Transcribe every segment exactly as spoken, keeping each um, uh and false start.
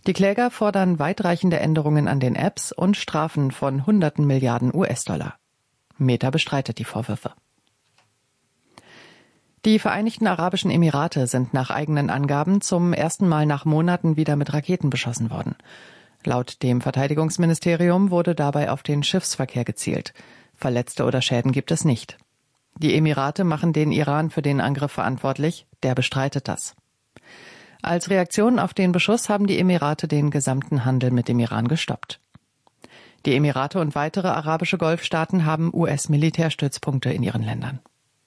Die Kläger fordern weitreichende Änderungen an den Apps und Strafen von hunderten Milliarden U S-Dollar. Meta bestreitet die Vorwürfe. Die Vereinigten Arabischen Emirate sind nach eigenen Angaben zum ersten Mal nach Monaten wieder mit Raketen beschossen worden. Laut dem Verteidigungsministerium wurde dabei auf den Schiffsverkehr gezielt. Verletzte oder Schäden gibt es nicht. Die Emirate machen den Iran für den Angriff verantwortlich, der bestreitet das. Als Reaktion auf den Beschuss haben die Emirate den gesamten Handel mit dem Iran gestoppt. Die Emirate und weitere arabische Golfstaaten haben U S-Militärstützpunkte in ihren Ländern.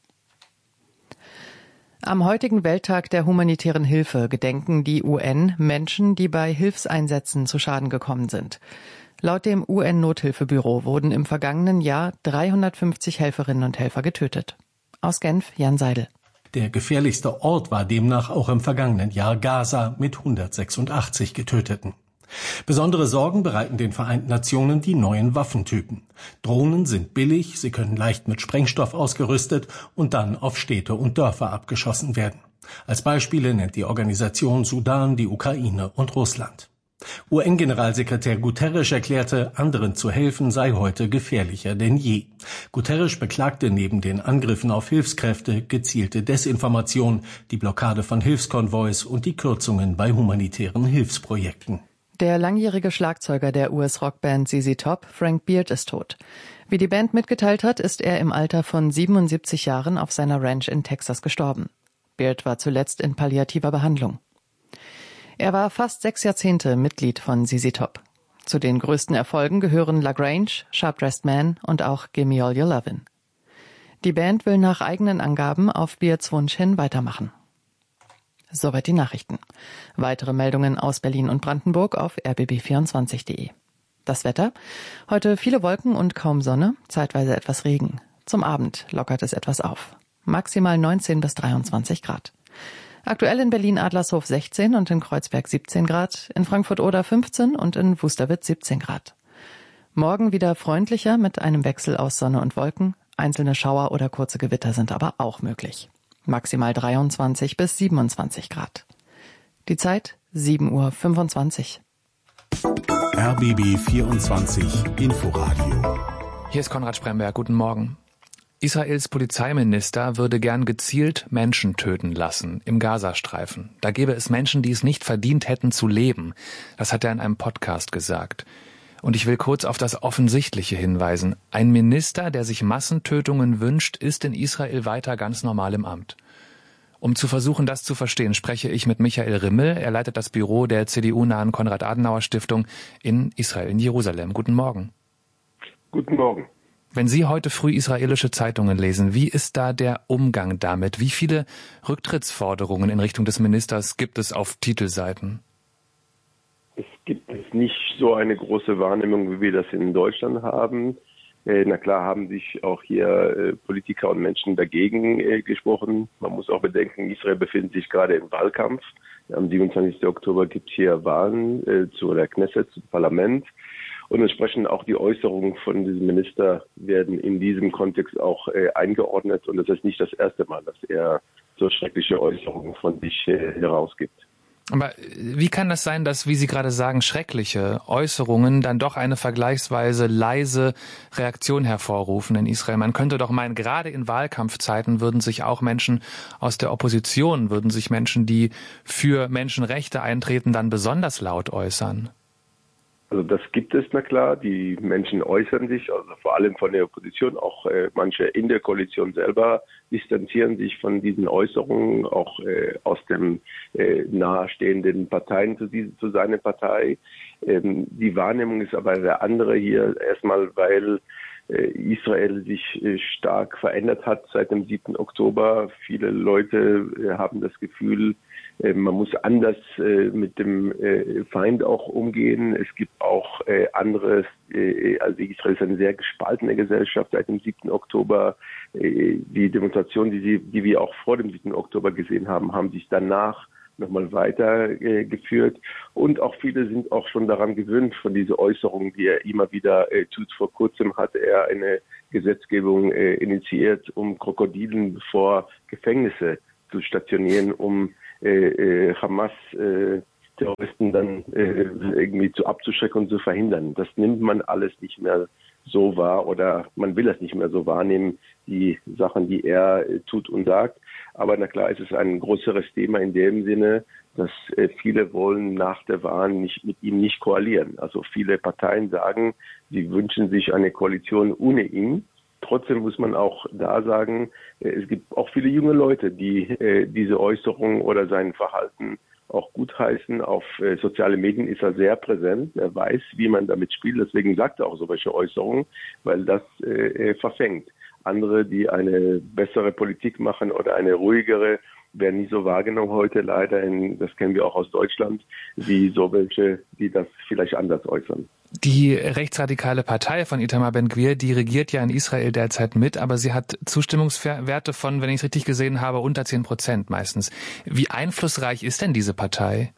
Am heutigen Welttag der humanitären Hilfe gedenken die U N Menschen, die bei Hilfseinsätzen zu Schaden gekommen sind. Laut dem U N-Nothilfebüro wurden im vergangenen Jahr dreihundertfünfzig Helferinnen und Helfer getötet. Aus Genf, Jan Seidel. Der gefährlichste Ort war demnach auch im vergangenen Jahr Gaza mit hundertsechsundachtzig Getöteten. Besondere Sorgen bereiten den Vereinten Nationen die neuen Waffentypen. Drohnen sind billig, sie können leicht mit Sprengstoff ausgerüstet und dann auf Städte und Dörfer abgeschossen werden. Als Beispiele nennt die Organisation Sudan, die Ukraine und Russland. U N-Generalsekretär Guterres erklärte, anderen zu helfen sei heute gefährlicher denn je. Guterres beklagte neben den Angriffen auf Hilfskräfte gezielte Desinformation, die Blockade von Hilfskonvois und die Kürzungen bei humanitären Hilfsprojekten. Der langjährige Schlagzeuger der U S-Rockband Z Z Top, Frank Beard, ist tot. Wie die Band mitgeteilt hat, ist er im Alter von siebenundsiebzig Jahren auf seiner Ranch in Texas gestorben. Beard war zuletzt in palliativer Behandlung. Er war fast sechs Jahrzehnte Mitglied von Z Z Top. Zu den größten Erfolgen gehören La Grange, Sharp Dressed Man und auch Gimme All Your Lovin'. Die Band will nach eigenen Angaben auf Beards Wunsch hin weitermachen. Soweit die Nachrichten. Weitere Meldungen aus Berlin und Brandenburg auf r b b vierundzwanzig punkt de. Das Wetter? Heute viele Wolken und kaum Sonne, zeitweise etwas Regen. Zum Abend lockert es etwas auf. Maximal neunzehn bis dreiundzwanzig Grad. Aktuell in Berlin-Adlershof sechzehn und in Kreuzberg siebzehn Grad, in Frankfurt-Oder fünfzehn und in Wusterwitz siebzehn Grad. Morgen wieder freundlicher mit einem Wechsel aus Sonne und Wolken. Einzelne Schauer oder kurze Gewitter sind aber auch möglich. Maximal dreiundzwanzig bis siebenundzwanzig Grad. Die Zeit sieben Uhr fünfundzwanzig. R B B vierundzwanzig Inforadio. Hier ist Konrad Spremberg. Guten Morgen. Israels Polizeiminister würde gern gezielt Menschen töten lassen im Gazastreifen. Da gäbe es Menschen, die es nicht verdient hätten zu leben. Das hat er in einem Podcast gesagt. Und ich will kurz auf das Offensichtliche hinweisen. Ein Minister, der sich Massentötungen wünscht, ist in Israel weiter ganz normal im Amt. Um zu versuchen, das zu verstehen, spreche ich mit Michael Rimmel. Er leitet das Büro der C D U-nahen Konrad-Adenauer-Stiftung in Israel, in Jerusalem. Guten Morgen. Guten Morgen. Wenn Sie heute früh israelische Zeitungen lesen, wie ist da der Umgang damit? Wie viele Rücktrittsforderungen in Richtung des Ministers gibt es auf Titelseiten? Es gibt es nicht so eine große Wahrnehmung, wie wir das in Deutschland haben. Äh, na klar haben sich auch hier äh, Politiker und Menschen dagegen äh, gesprochen. Man muss auch bedenken, Israel befindet sich gerade im Wahlkampf. Am siebenundzwanzigsten Oktober gibt es hier Wahlen äh, zu der Knesset, zum Parlament. Und entsprechend auch die Äußerungen von diesem Minister werden in diesem Kontext auch äh, eingeordnet. Und das ist nicht das erste Mal, dass er so schreckliche Äußerungen von sich äh, herausgibt. Aber wie kann das sein, dass, wie Sie gerade sagen, schreckliche Äußerungen dann doch eine vergleichsweise leise Reaktion hervorrufen in Israel? Man könnte doch meinen, gerade in Wahlkampfzeiten würden sich auch Menschen aus der Opposition, würden sich Menschen, die für Menschenrechte eintreten, dann besonders laut äußern. Also das gibt es, na klar. Die Menschen äußern sich, also vor allem von der Opposition, auch äh, manche in der Koalition selber distanzieren sich von diesen Äußerungen, auch äh, aus den äh, nahestehenden Parteien zu, diese, zu seiner Partei. Ähm, die Wahrnehmung ist aber eine andere hier, erstmal weil äh, Israel sich äh, stark verändert hat seit dem siebten Oktober. Viele Leute äh, haben das Gefühl, man muss anders äh, mit dem äh, Feind auch umgehen. Es gibt auch äh, anderes, äh, also Israel ist eine sehr gespaltene Gesellschaft seit dem siebten Oktober. Äh, die Demonstrationen, die, sie, die wir auch vor dem siebten Oktober gesehen haben, haben sich danach nochmal weitergeführt. Äh, Und auch viele sind auch schon daran gewöhnt von dieser Äußerung, die er immer wieder äh, tut. Vor kurzem hat er eine Gesetzgebung äh, initiiert, um Krokodilen vor Gefängnisse zu stationieren, um Äh, äh, Hamas-Terroristen äh, dann äh, irgendwie zu abzuschrecken und zu verhindern. Das nimmt man alles nicht mehr so wahr oder man will es nicht mehr so wahrnehmen, die Sachen, die er äh, tut und sagt. Aber na klar, es ist ein größeres Thema in dem Sinne, dass äh, viele wollen nach der Wahl nicht mit ihm nicht koalieren. Also viele Parteien sagen, sie wünschen sich eine Koalition ohne ihn. Trotzdem muss man auch da sagen, äh, es gibt auch viele junge Leute, die äh, diese Äußerung oder sein Verhalten auch gutheißen. Auf äh, soziale Medien ist er sehr präsent. Er weiß, wie man damit spielt. Deswegen sagt er auch solche Äußerungen, weil das äh, verfängt. Andere, die eine bessere Politik machen oder eine ruhigere, werden nicht so wahrgenommen heute leider. In, das kennen wir auch aus Deutschland, wie so welche, die das vielleicht anders äußern. Die rechtsradikale Partei von Itamar Ben-Gvir, die regiert ja in Israel derzeit mit, aber sie hat Zustimmungswerte von, wenn ich es richtig gesehen habe, unter zehn Prozent meistens. Wie einflussreich ist denn diese Partei?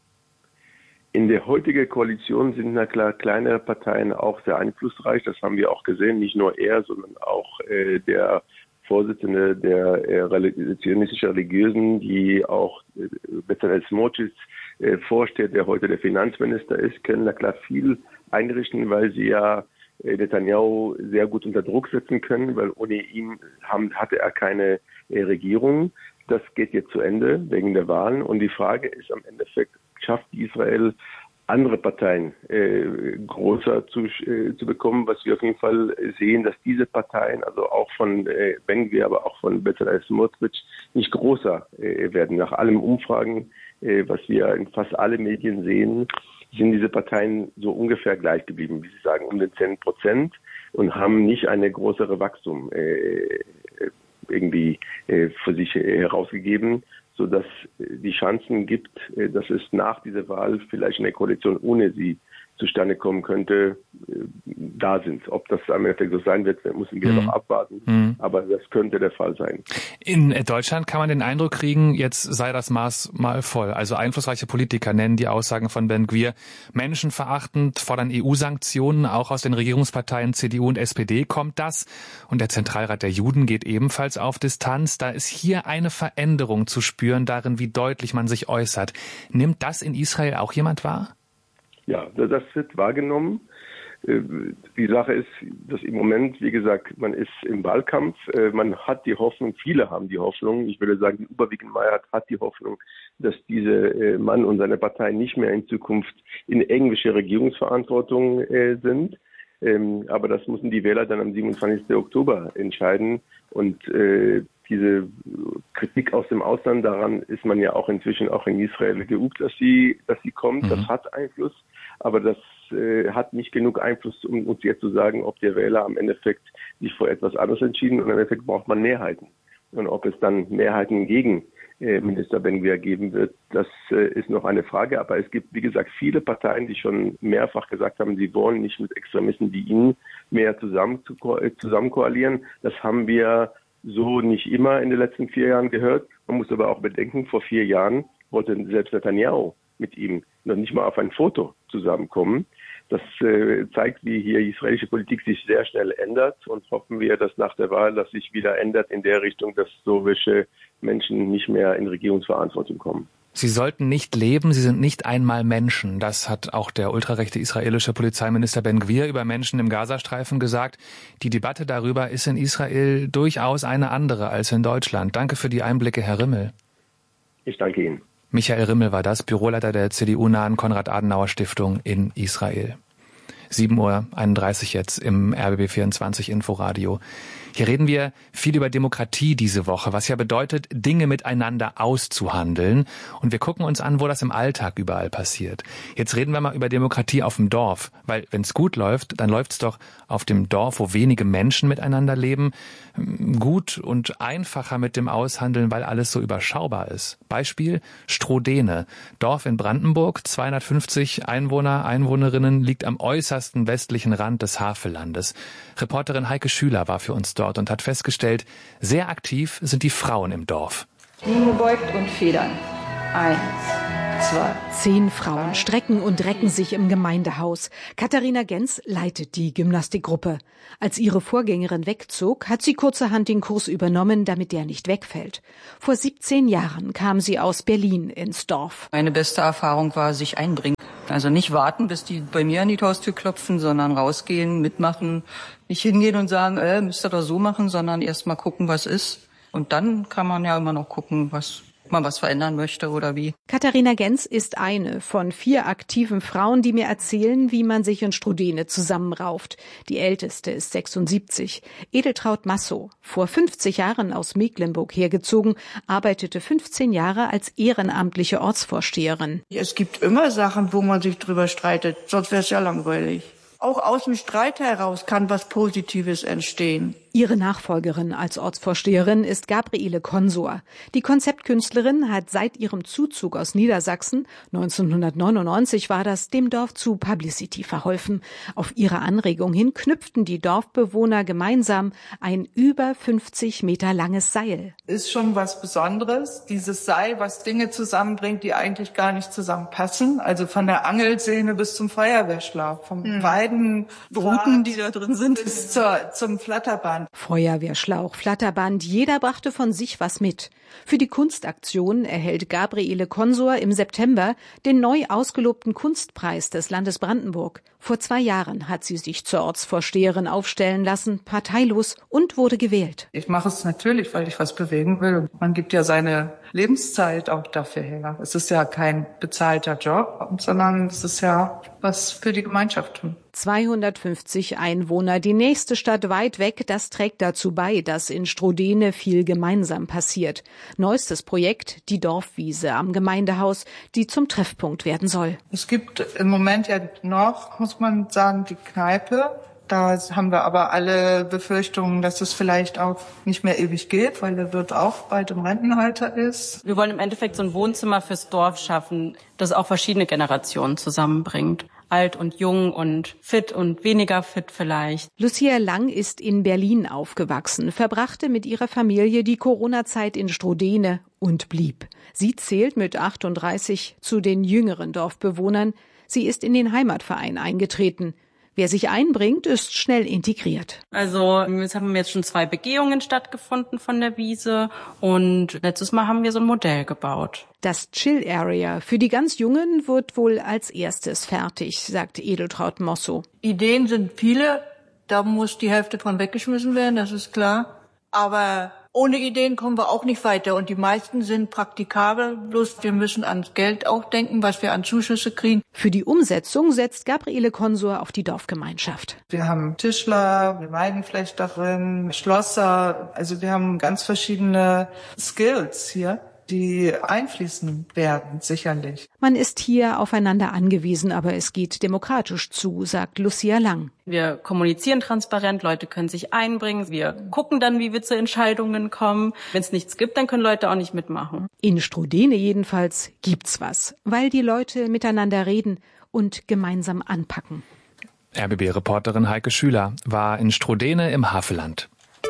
In der heutigen Koalition sind na klar kleinere Parteien auch sehr einflussreich. Das haben wir auch gesehen, nicht nur er, sondern auch äh, der Vorsitzende der äh, zionistischen Religiösen, die auch äh, Bezalel Smotrich äh, vorsteht, der heute der Finanzminister ist, können na klar viel einrichten, weil sie ja äh, Netanyahu sehr gut unter Druck setzen können, weil ohne ihn haben, hatte er keine äh, Regierung. Das geht jetzt zu Ende wegen der Wahlen und die Frage ist am Endeffekt, schafft Israel andere Parteien äh, größer zu, äh, zu bekommen, was wir auf jeden Fall sehen, dass diese Parteien, also auch von äh, Ben-Gvir, aber auch von Bezalel Smotrich, nicht größer äh, werden. Nach allen Umfragen, äh, was wir in fast allen Medien sehen, sind diese Parteien so ungefähr gleich geblieben, wie Sie sagen, um den zehn Prozent und haben nicht eine größere Wachstum äh, irgendwie äh, für sich äh, herausgegeben, sodass die Chancen gibt, äh, dass es nach dieser Wahl vielleicht eine Koalition ohne sie zustande kommen könnte, äh, da sind. Ob das am Endeffekt so sein wird, müssen wir mhm. noch abwarten. Mhm. Aber das könnte der Fall sein. In Deutschland kann man den Eindruck kriegen, jetzt sei das Maß mal voll. Also einflussreiche Politiker nennen die Aussagen von Ben-Gvir menschenverachtend, fordern E U-Sanktionen. Auch aus den Regierungsparteien C D U und S P D kommt das. Und der Zentralrat der Juden geht ebenfalls auf Distanz. Da ist hier eine Veränderung zu spüren darin, wie deutlich man sich äußert. Nimmt das in Israel auch jemand wahr? Ja, das wird wahrgenommen. Die Sache ist, dass im Moment, wie gesagt, man ist im Wahlkampf, man hat die Hoffnung, viele haben die Hoffnung, ich würde sagen, die überwiegende Mehrheit hat die Hoffnung, dass dieser Mann und seine Partei nicht mehr in Zukunft in englische Regierungsverantwortung sind. Aber das müssen die Wähler dann am siebenundzwanzigsten Oktober entscheiden. Und diese Kritik aus dem Ausland, daran ist man ja auch inzwischen auch in Israel geübt, dass sie, dass sie kommt. Mhm. Das hat Einfluss, aber das äh, hat nicht genug Einfluss, um uns jetzt zu sagen, ob der Wähler am Endeffekt sich für etwas anderes entschieden und im Endeffekt braucht man Mehrheiten. Und ob es dann Mehrheiten gegen äh, Minister Ben-Gvir geben wird, das äh, ist noch eine Frage. Aber es gibt, wie gesagt, viele Parteien, die schon mehrfach gesagt haben, sie wollen nicht mit Extremisten wie ihn mehr zusammen, zu, äh, zusammen koalieren. Das haben wir so nicht immer in den letzten vier Jahren gehört. Man muss aber auch bedenken, vor vier Jahren wollte selbst Netanyahu mit ihm noch nicht mal auf ein Foto zusammenkommen. Das äh, zeigt, wie hier die israelische Politik sich sehr schnell ändert und hoffen wir, dass nach der Wahl das sich wieder ändert in der Richtung, dass solche Menschen nicht mehr in Regierungsverantwortung kommen. Sie sollten nicht leben, sie sind nicht einmal Menschen. Das hat auch der ultrarechte israelische Polizeiminister Ben-Gvir über Menschen im Gazastreifen gesagt. Die Debatte darüber ist in Israel durchaus eine andere als in Deutschland. Danke für die Einblicke, Herr Rimmel. Ich danke Ihnen. Michael Rimmel war das, Büroleiter der C D U-nahen Konrad-Adenauer-Stiftung in Israel. sieben Uhr einunddreißig jetzt im R B B vierundzwanzig Inforadio. Hier reden wir viel über Demokratie diese Woche, was ja bedeutet, Dinge miteinander auszuhandeln. Und wir gucken uns an, wo das im Alltag überall passiert. Jetzt reden wir mal über Demokratie auf dem Dorf, weil wenn es gut läuft, dann läuft es doch auf dem Dorf, wo wenige Menschen miteinander leben, gut und einfacher mit dem Aushandeln, weil alles so überschaubar ist. Beispiel Strohdene, Dorf in Brandenburg, zweihundertfünfzig Einwohner, Einwohnerinnen, liegt am äußersten westlichen Rand des Havellandes. Reporterin Heike Schüler war für uns dort und hat festgestellt, sehr aktiv sind die Frauen im Dorf. Knie gebeugt und federn. Eins, zwei. Zehn Frauen strecken und recken sich im Gemeindehaus. Katharina Gens leitet die Gymnastikgruppe. Als ihre Vorgängerin wegzog, hat sie kurzerhand den Kurs übernommen, damit der nicht wegfällt. Vor siebzehn Jahren kam sie aus Berlin ins Dorf. Meine beste Erfahrung war, sich einbringen. Also nicht warten, bis die bei mir an die Haustür klopfen, sondern rausgehen, mitmachen. Nicht hingehen und sagen, äh, müsst ihr doch so machen, sondern erst mal gucken, was ist. Und dann kann man ja immer noch gucken, was man was verändern möchte oder wie. Katharina Genz ist eine von vier aktiven Frauen, die mir erzählen, wie man sich in Strodene zusammenrauft. Die älteste ist sechsundsiebzig. Edeltraud Massow, vor fünfzig Jahren aus Mecklenburg hergezogen, arbeitete fünfzehn Jahre als ehrenamtliche Ortsvorsteherin. Es gibt immer Sachen, wo man sich drüber streitet, sonst wäre es ja langweilig. Auch aus dem Streit heraus kann was Positives entstehen. Ihre Nachfolgerin als Ortsvorsteherin ist Gabriele Konsor. Die Konzeptkünstlerin hat seit ihrem Zuzug aus Niedersachsen, neunzehnhundertneunundneunzig war das, dem Dorf zu Publicity verholfen. Auf ihre Anregung hin knüpften die Dorfbewohner gemeinsam ein über fünfzig Meter langes Seil. Ist schon was Besonderes, dieses Seil, was Dinge zusammenbringt, die eigentlich gar nicht zusammenpassen. Also von der Angelsehne bis zum Feuerwehrschlauch, vom hm. beiden Routen, die da drin sind, bis zur, zum Flatterband. Feuerwehrschlauch, Flatterband, jeder brachte von sich was mit. Für die Kunstaktion erhält Gabriele Konsor im September den neu ausgelobten Kunstpreis des Landes Brandenburg. Vor zwei Jahren hat sie sich zur Ortsvorsteherin aufstellen lassen, parteilos, und wurde gewählt. Ich mache es natürlich, weil ich was bewegen will. Man gibt ja seine Lebenszeit auch dafür her. Es ist ja kein bezahlter Job, sondern es ist ja was für die Gemeinschaft tun. zweihundertfünfzig Einwohner, die nächste Stadt weit weg, das trägt dazu bei, dass in Strodene viel gemeinsam passiert. Neuestes Projekt, die Dorfwiese am Gemeindehaus, die zum Treffpunkt werden soll. Es gibt im Moment ja noch, muss man sagen, die Kneipe. Da haben wir aber alle Befürchtungen, dass es vielleicht auch nicht mehr ewig geht, weil der Wirt auch bald im Rentenalter ist. Wir wollen im Endeffekt so ein Wohnzimmer fürs Dorf schaffen, das auch verschiedene Generationen zusammenbringt. Alt und jung und fit und weniger fit vielleicht. Lucia Lang ist in Berlin aufgewachsen, verbrachte mit ihrer Familie die Corona-Zeit in Strodene und blieb. Sie zählt mit achtunddreißig zu den jüngeren Dorfbewohnern. Sie ist in den Heimatverein eingetreten. Wer sich einbringt, ist schnell integriert. Also jetzt haben jetzt schon zwei Begehungen stattgefunden von der Wiese und letztes Mal haben wir so ein Modell gebaut. Das Chill Area für die ganz Jungen wird wohl als erstes fertig, sagt Edeltraud Massow. Ideen sind viele, da muss die Hälfte von weggeschmissen werden, das ist klar. Aber ohne Ideen kommen wir auch nicht weiter und die meisten sind praktikabel, bloß wir müssen ans Geld auch denken, was wir an Zuschüsse kriegen. Für die Umsetzung setzt Gabriele Konsor auf die Dorfgemeinschaft. Wir haben Tischler, Weidenflechterin, Schlosser, also wir haben ganz verschiedene Skills hier, die einfließen werden, sicherlich. Man ist hier aufeinander angewiesen, aber es geht demokratisch zu, sagt Lucia Lang. Wir kommunizieren transparent, Leute können sich einbringen, wir gucken dann, wie wir zu Entscheidungen kommen. Wenn es nichts gibt, dann können Leute auch nicht mitmachen. In Strodene jedenfalls gibt's was, weil die Leute miteinander reden und gemeinsam anpacken. R B B-Reporterin Heike Schüler war in Strodene im Havelland.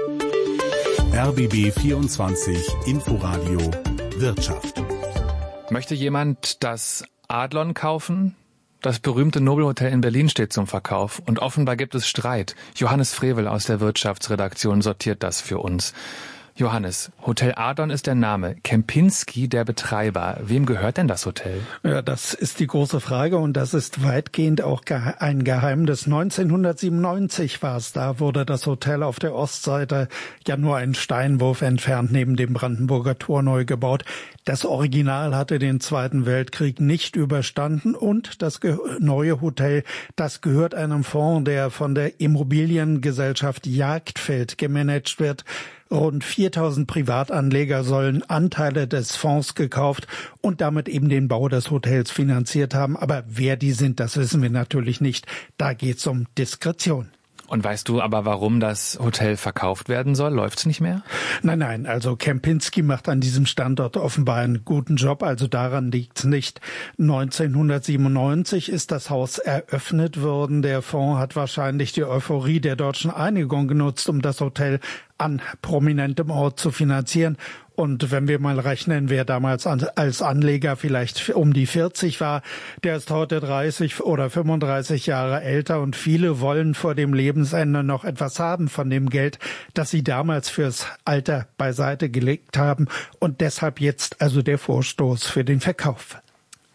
R B B vierundzwanzig Inforadio Wirtschaft. Möchte jemand das Adlon kaufen? Das berühmte Nobelhotel in Berlin steht zum Verkauf und offenbar gibt es Streit. Johannes Frevel aus der Wirtschaftsredaktion sortiert das für uns. Johannes, Hotel Adlon ist der Name, Kempinski der Betreiber. Wem gehört denn das Hotel? Ja, das ist die große Frage und das ist weitgehend auch ein Geheimnis. neunzehnhundertsiebenundneunzig war es, da wurde das Hotel auf der Ostseite ja nur einen Steinwurf entfernt neben dem Brandenburger Tor neu gebaut. Das Original hatte den Zweiten Weltkrieg nicht überstanden und das neue Hotel, das gehört einem Fonds, der von der Immobiliengesellschaft Jagdfeld gemanagt wird. Rund viertausend Privatanleger sollen Anteile des Fonds gekauft und damit eben den Bau des Hotels finanziert haben. Aber wer die sind, das wissen wir natürlich nicht. Da geht's um Diskretion. Und weißt du aber, warum das Hotel verkauft werden soll? Läuft's nicht mehr? Nein, nein, also Kempinski macht an diesem Standort offenbar einen guten Job, also daran liegt's nicht. neunzehnhundertsiebenundneunzig ist das Haus eröffnet worden. Der Fonds hat wahrscheinlich die Euphorie der deutschen Einigung genutzt, um das Hotel an prominentem Ort zu finanzieren. Und wenn wir mal rechnen, wer damals als Anleger vielleicht um die vierzig war, der ist heute dreißig oder fünfunddreißig Jahre älter und viele wollen vor dem Lebensende noch etwas haben von dem Geld, das sie damals fürs Alter beiseite gelegt haben und deshalb jetzt also der Vorstoß für den Verkauf.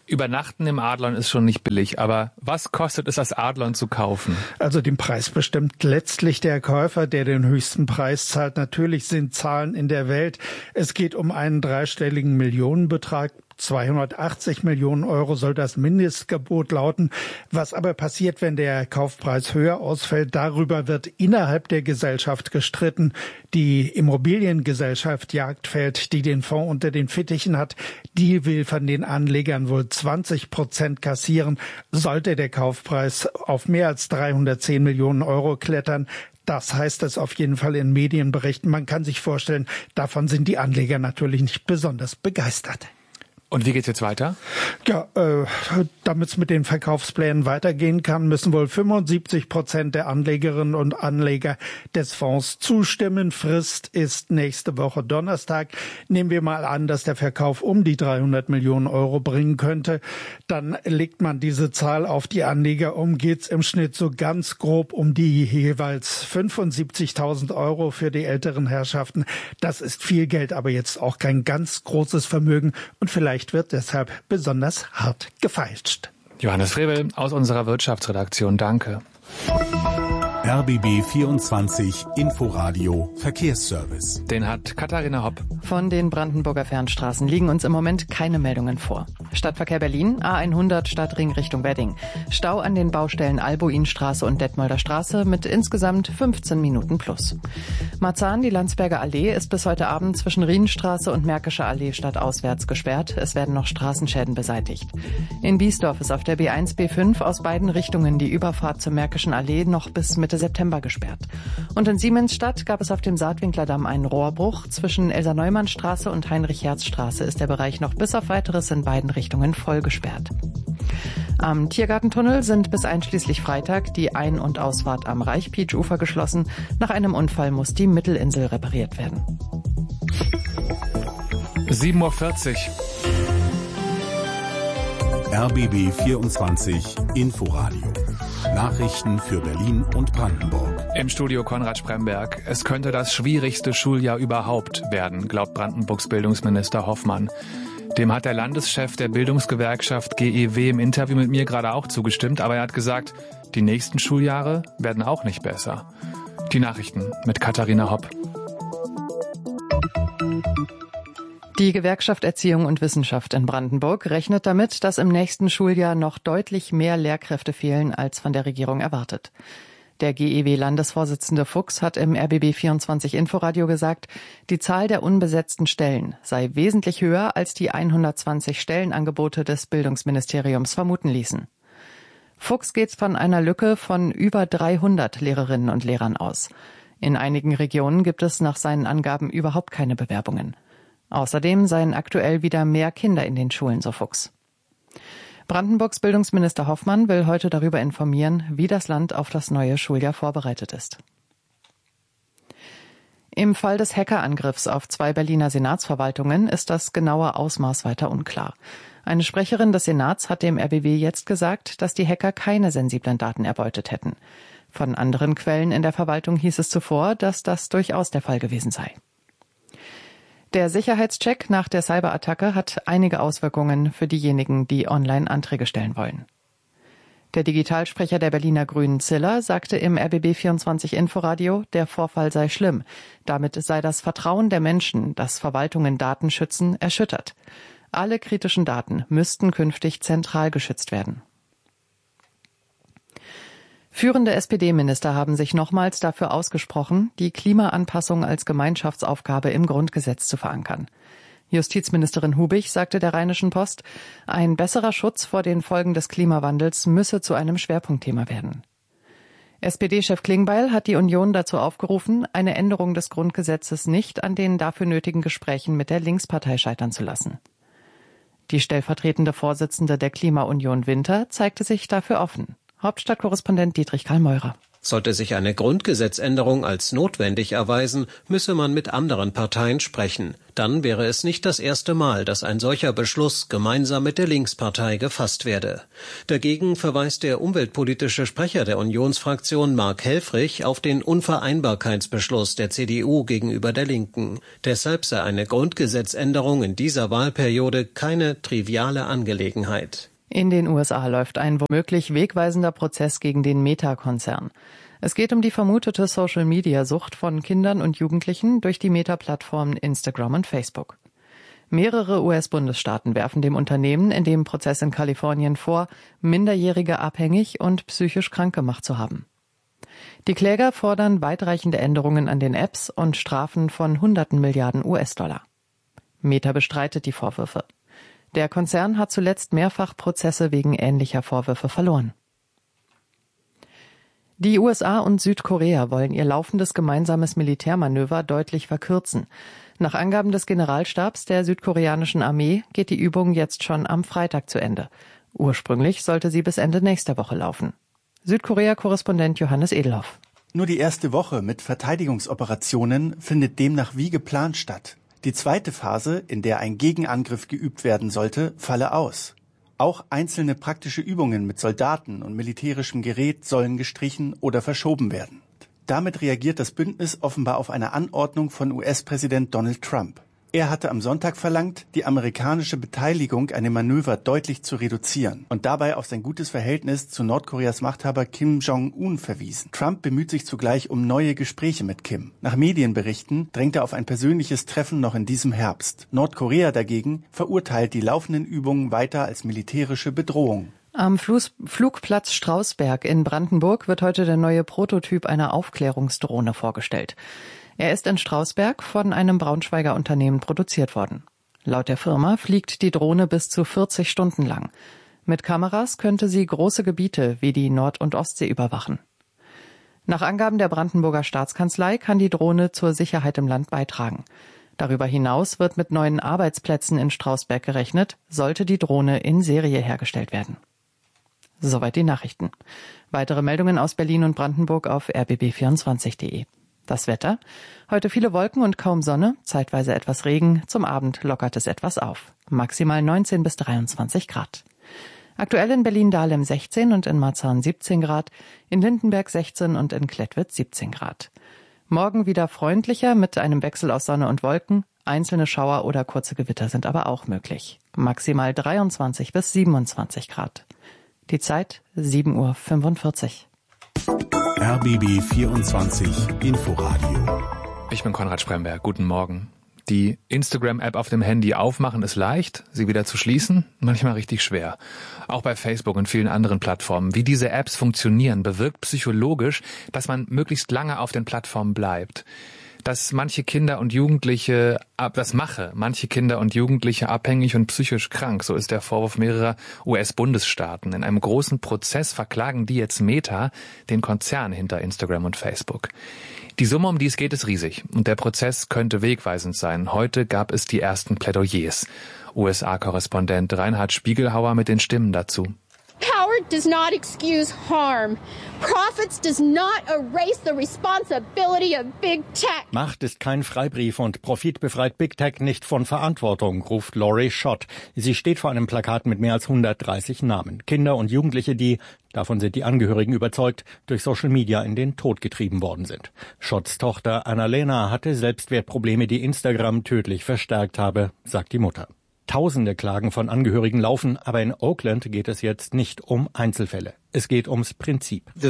Übernachten im Adlon ist schon nicht billig, aber was kostet es, das Adlon zu kaufen? Also den Preis bestimmt letztlich der Käufer, der den höchsten Preis zahlt. Natürlich sind Zahlen in der Welt. Es geht um einen dreistelligen Millionenbetrag. zweihundertachtzig Millionen Euro soll das Mindestgebot lauten. Was aber passiert, wenn der Kaufpreis höher ausfällt? Darüber wird innerhalb der Gesellschaft gestritten. Die Immobiliengesellschaft Jagdfeld, die den Fonds unter den Fittichen hat, die will von den Anlegern wohl zwanzig Prozent kassieren. Sollte der Kaufpreis auf mehr als dreihundertzehn Millionen Euro klettern, das heißt es auf jeden Fall in Medienberichten. Man kann sich vorstellen, davon sind die Anleger natürlich nicht besonders begeistert. Und wie geht's jetzt weiter? Ja, äh, damit es mit den Verkaufsplänen weitergehen kann, müssen wohl fünfundsiebzig Prozent der Anlegerinnen und Anleger des Fonds zustimmen. Frist ist nächste Woche Donnerstag. Nehmen wir mal an, dass der Verkauf um die dreihundert Millionen Euro bringen könnte. Dann legt man diese Zahl auf die Anleger um, geht's im Schnitt so ganz grob um die jeweils fünfundsiebzigtausend Euro für die älteren Herrschaften. Das ist viel Geld, aber jetzt auch kein ganz großes Vermögen und vielleicht wird deshalb besonders hart gefeilscht. Johannes Frevel aus unserer Wirtschaftsredaktion, danke. R B B vierundzwanzig Inforadio Verkehrsservice. Den hat Katharina Hopp. Von den Brandenburger Fernstraßen liegen uns im Moment keine Meldungen vor. Stadtverkehr Berlin, A hundert Stadtring Richtung Wedding. Stau an den Baustellen Albuinstraße und Detmolder Straße mit insgesamt fünfzehn Minuten plus. Marzahn, die Landsberger Allee, ist bis heute Abend zwischen Rienstraße und Märkischer Allee stadtauswärts gesperrt. Es werden noch Straßenschäden beseitigt. In Biesdorf ist auf der B eins B fünf aus beiden Richtungen die Überfahrt zur Märkischen Allee noch bis Mitte September gesperrt. Und in Siemensstadt gab es auf dem Saatwinklerdamm einen Rohrbruch. Zwischen Elsa-Neumann-Straße und Heinrich-Herz-Straße ist der Bereich noch bis auf Weiteres in beiden Richtungen voll gesperrt. Am Tiergartentunnel sind bis einschließlich Freitag die Ein- und Ausfahrt am Reichpietsch-Ufer geschlossen. Nach einem Unfall muss die Mittelinsel repariert werden. sieben Uhr vierzig. R B B vierundzwanzig Inforadio. Nachrichten für Berlin und Brandenburg. Im Studio Konrad Spremberg. Es könnte das schwierigste Schuljahr überhaupt werden, glaubt Brandenburgs Bildungsminister Hoffmann. Dem hat der Landeschef der Bildungsgewerkschaft G E W im Interview mit mir gerade auch zugestimmt, aber er hat gesagt, die nächsten Schuljahre werden auch nicht besser. Die Nachrichten mit Katharina Hopp. Die Gewerkschaft Erziehung und Wissenschaft in Brandenburg rechnet damit, dass im nächsten Schuljahr noch deutlich mehr Lehrkräfte fehlen, als von der Regierung erwartet. Der G E W-Landesvorsitzende Fuchs hat im R B B vierundzwanzig Inforadio gesagt, die Zahl der unbesetzten Stellen sei wesentlich höher, als die hundertzwanzig Stellenangebote des Bildungsministeriums vermuten ließen. Fuchs geht von einer Lücke von über dreihundert Lehrerinnen und Lehrern aus. In einigen Regionen gibt es nach seinen Angaben überhaupt keine Bewerbungen. Außerdem seien aktuell wieder mehr Kinder in den Schulen, so Fuchs. Brandenburgs Bildungsminister Hoffmann will heute darüber informieren, wie das Land auf das neue Schuljahr vorbereitet ist. Im Fall des Hackerangriffs auf zwei Berliner Senatsverwaltungen ist das genaue Ausmaß weiter unklar. Eine Sprecherin des Senats hat dem R B B jetzt gesagt, dass die Hacker keine sensiblen Daten erbeutet hätten. Von anderen Quellen in der Verwaltung hieß es zuvor, dass das durchaus der Fall gewesen sei. Der Sicherheitscheck nach der Cyberattacke hat einige Auswirkungen für diejenigen, die online Anträge stellen wollen. Der Digitalsprecher der Berliner Grünen Ziller sagte im R B B vierundzwanzig Inforadio, der Vorfall sei schlimm. Damit sei das Vertrauen der Menschen, dass Verwaltungen Daten schützen, erschüttert. Alle kritischen Daten müssten künftig zentral geschützt werden. Führende S P D-Minister haben sich nochmals dafür ausgesprochen, die Klimaanpassung als Gemeinschaftsaufgabe im Grundgesetz zu verankern. Justizministerin Hubich sagte der Rheinischen Post, ein besserer Schutz vor den Folgen des Klimawandels müsse zu einem Schwerpunktthema werden. S P D-Chef Klingbeil hat die Union dazu aufgerufen, eine Änderung des Grundgesetzes nicht an den dafür nötigen Gesprächen mit der Linkspartei scheitern zu lassen. Die stellvertretende Vorsitzende der Klimaunion Winter zeigte sich dafür offen. Hauptstadtkorrespondent Dietrich Karl Meurer. Sollte sich eine Grundgesetzänderung als notwendig erweisen, müsse man mit anderen Parteien sprechen. Dann wäre es nicht das erste Mal, dass ein solcher Beschluss gemeinsam mit der Linkspartei gefasst werde. Dagegen verweist der umweltpolitische Sprecher der Unionsfraktion Mark Helfrich auf den Unvereinbarkeitsbeschluss der C D U gegenüber der Linken. Deshalb sei eine Grundgesetzänderung in dieser Wahlperiode keine triviale Angelegenheit. In den U S A läuft ein womöglich wegweisender Prozess gegen den Meta-Konzern. Es geht um die vermutete Social-Media-Sucht von Kindern und Jugendlichen durch die Meta-Plattformen Instagram und Facebook. Mehrere U S-Bundesstaaten werfen dem Unternehmen in dem Prozess in Kalifornien vor, Minderjährige abhängig und psychisch krank gemacht zu haben. Die Kläger fordern weitreichende Änderungen an den Apps und Strafen von hunderten Milliarden U S-Dollar. Meta bestreitet die Vorwürfe. Der Konzern hat zuletzt mehrfach Prozesse wegen ähnlicher Vorwürfe verloren. Die U S A und Südkorea wollen ihr laufendes gemeinsames Militärmanöver deutlich verkürzen. Nach Angaben des Generalstabs der südkoreanischen Armee geht die Übung jetzt schon am Freitag zu Ende. Ursprünglich sollte sie bis Ende nächster Woche laufen. Südkorea-Korrespondent Johannes Edelhoff. Nur die erste Woche mit Verteidigungsoperationen findet demnach wie geplant statt. Die zweite Phase, in der ein Gegenangriff geübt werden sollte, falle aus. Auch einzelne praktische Übungen mit Soldaten und militärischem Gerät sollen gestrichen oder verschoben werden. Damit reagiert das Bündnis offenbar auf eine Anordnung von U S-Präsident Donald Trump. Er hatte am Sonntag verlangt, die amerikanische Beteiligung an dem Manöver deutlich zu reduzieren und dabei auf sein gutes Verhältnis zu Nordkoreas Machthaber Kim Jong-un verwiesen. Trump bemüht sich zugleich um neue Gespräche mit Kim. Nach Medienberichten drängt er auf ein persönliches Treffen noch in diesem Herbst. Nordkorea dagegen verurteilt die laufenden Übungen weiter als militärische Bedrohung. Am Flugplatz Strausberg in Brandenburg wird heute der neue Prototyp einer Aufklärungsdrohne vorgestellt. Er ist in Strausberg von einem Braunschweiger Unternehmen produziert worden. Laut der Firma fliegt die Drohne bis zu vierzig Stunden lang. Mit Kameras könnte sie große Gebiete wie die Nord- und Ostsee überwachen. Nach Angaben der Brandenburger Staatskanzlei kann die Drohne zur Sicherheit im Land beitragen. Darüber hinaus wird mit neuen Arbeitsplätzen in Strausberg gerechnet, sollte die Drohne in Serie hergestellt werden. Soweit die Nachrichten. Weitere Meldungen aus Berlin und Brandenburg auf r b b vierundzwanzig punkt d e. Das Wetter. Heute viele Wolken und kaum Sonne, zeitweise etwas Regen. Zum Abend lockert es etwas auf. Maximal neunzehn bis dreiundzwanzig Grad. Aktuell in Berlin-Dahlem sechzehn und in Marzahn siebzehn Grad, in Lindenberg sechzehn und in Klettwitz siebzehn Grad. Morgen wieder freundlicher mit einem Wechsel aus Sonne und Wolken. Einzelne Schauer oder kurze Gewitter sind aber auch möglich. Maximal dreiundzwanzig bis siebenundzwanzig Grad. Die Zeit sieben Uhr fünfundvierzig. R B B vierundzwanzig Inforadio. Ich bin Konrad Spremberg. Guten Morgen. Die Instagram-App auf dem Handy aufmachen ist leicht, sie wieder zu schließen manchmal richtig schwer. Auch bei Facebook und vielen anderen Plattformen. Wie diese Apps funktionieren, bewirkt psychologisch, dass man möglichst lange auf den Plattformen bleibt. Dass manche Kinder und Jugendliche, das mache manche Kinder und Jugendliche abhängig und psychisch krank, so ist der Vorwurf mehrerer U S-Bundesstaaten. In einem großen Prozess verklagen die jetzt Meta, den Konzern hinter Instagram und Facebook. Die Summe, um die es geht, ist riesig und der Prozess könnte wegweisend sein. Heute gab es die ersten Plädoyers. U S A-Korrespondent Reinhard Spiegelhauer mit den Stimmen dazu. Power does not excuse harm. Profits does not erase the responsibility of Big Tech. Macht ist kein Freibrief und Profit befreit Big Tech nicht von Verantwortung, ruft Laurie Schott. Sie steht vor einem Plakat mit mehr als hundertdreißig Namen. Kinder und Jugendliche, die, davon sind die Angehörigen überzeugt, durch Social Media in den Tod getrieben worden sind. Schotts Tochter Annalena hatte Selbstwertprobleme, die Instagram tödlich verstärkt habe, sagt die Mutter. Tausende Klagen von Angehörigen laufen, aber in Oakland geht es jetzt nicht um Einzelfälle. Es geht ums Prinzip. Sie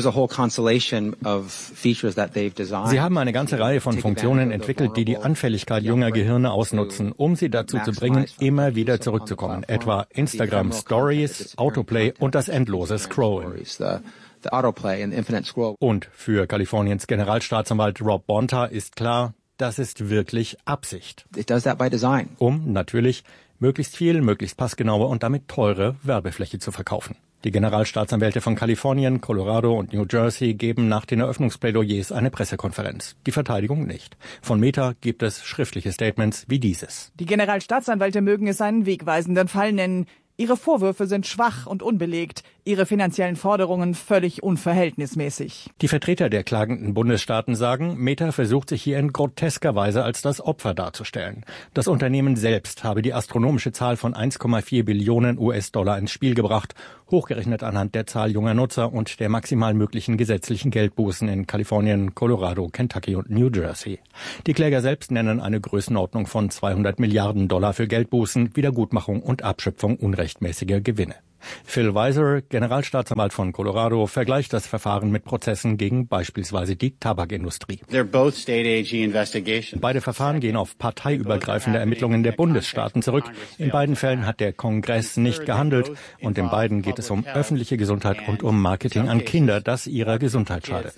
haben eine ganze Reihe von Funktionen entwickelt, die die Anfälligkeit junger Gehirne ausnutzen, um sie dazu zu bringen, immer wieder zurückzukommen. Etwa Instagram Stories, Autoplay und das endlose Scrollen. Und für Kaliforniens Generalstaatsanwalt Rob Bonta ist klar, das ist wirklich Absicht. Um natürlich möglichst viel, möglichst passgenaue und damit teure Werbefläche zu verkaufen. Die Generalstaatsanwälte von Kalifornien, Colorado und New Jersey geben nach den Eröffnungsplädoyers eine Pressekonferenz. Die Verteidigung nicht. Von Meta gibt es schriftliche Statements wie dieses. Die Generalstaatsanwälte mögen es einen wegweisenden Fall nennen. Ihre Vorwürfe sind schwach und unbelegt, ihre finanziellen Forderungen völlig unverhältnismäßig. Die Vertreter der klagenden Bundesstaaten sagen, Meta versucht sich hier in grotesker Weise als das Opfer darzustellen. Das Unternehmen selbst habe die astronomische Zahl von eins Komma vier Billionen U S-Dollar ins Spiel gebracht, hochgerechnet anhand der Zahl junger Nutzer und der maximal möglichen gesetzlichen Geldbußen in Kalifornien, Colorado, Kentucky und New Jersey. Die Kläger selbst nennen eine Größenordnung von zweihundert Milliarden Dollar für Geldbußen, Wiedergutmachung und Abschöpfung unrechtmäßiger Gewinne. Phil Weiser, Generalstaatsanwalt von Colorado, vergleicht das Verfahren mit Prozessen gegen beispielsweise die Tabakindustrie. Beide Verfahren gehen auf parteiübergreifende Ermittlungen der Bundesstaaten zurück. In beiden Fällen hat der Kongress nicht gehandelt und in beiden geht es um öffentliche Gesundheit und um Marketing an Kinder, das ihrer Gesundheit schadet.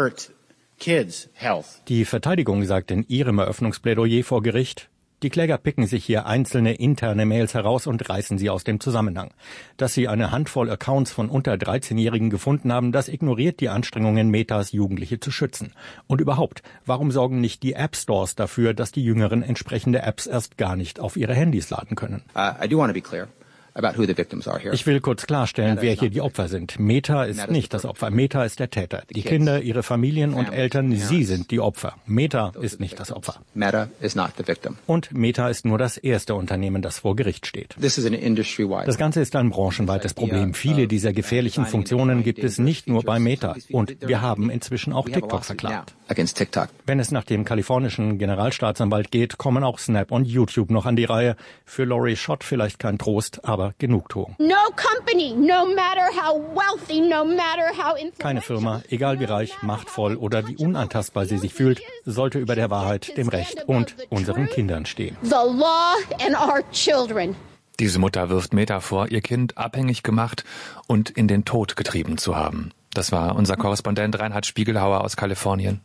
Die Verteidigung sagt in ihrem Eröffnungsplädoyer vor Gericht, die Kläger picken sich hier einzelne interne Mails heraus und reißen sie aus dem Zusammenhang. Dass sie eine Handvoll Accounts von unter dreizehnjährigen gefunden haben, das ignoriert die Anstrengungen Metas, Jugendliche zu schützen. Und überhaupt, warum sorgen nicht die App Stores dafür, dass die Jüngeren entsprechende Apps erst gar nicht auf ihre Handys laden können? Uh, I do want to be clear. Ich will kurz klarstellen, wer hier die Opfer sind. Meta ist nicht das Opfer. Meta ist der Täter. Die Kinder, ihre Familien und Eltern, sie sind die Opfer. Meta ist nicht das Opfer. Und Meta ist nur das erste Unternehmen, das vor Gericht steht. Das Ganze ist ein branchenweites Problem. Viele dieser gefährlichen Funktionen gibt es nicht nur bei Meta. Und wir haben inzwischen auch TikTok verklagt. Wenn es nach dem kalifornischen Generalstaatsanwalt geht, kommen auch Snap und YouTube noch an die Reihe. Für Lori Schott vielleicht kein Trost, aber Genugtuung. No company, no matter how wealthy, no matter how Keine Firma, egal wie reich, machtvoll oder wie unantastbar sie sich fühlt, sollte über der Wahrheit, dem Recht und unseren Kindern stehen. The law and our children. Diese Mutter wirft Meta vor, ihr Kind abhängig gemacht und in den Tod getrieben zu haben. Das war unser Korrespondent Reinhard Spiegelhauer aus Kalifornien.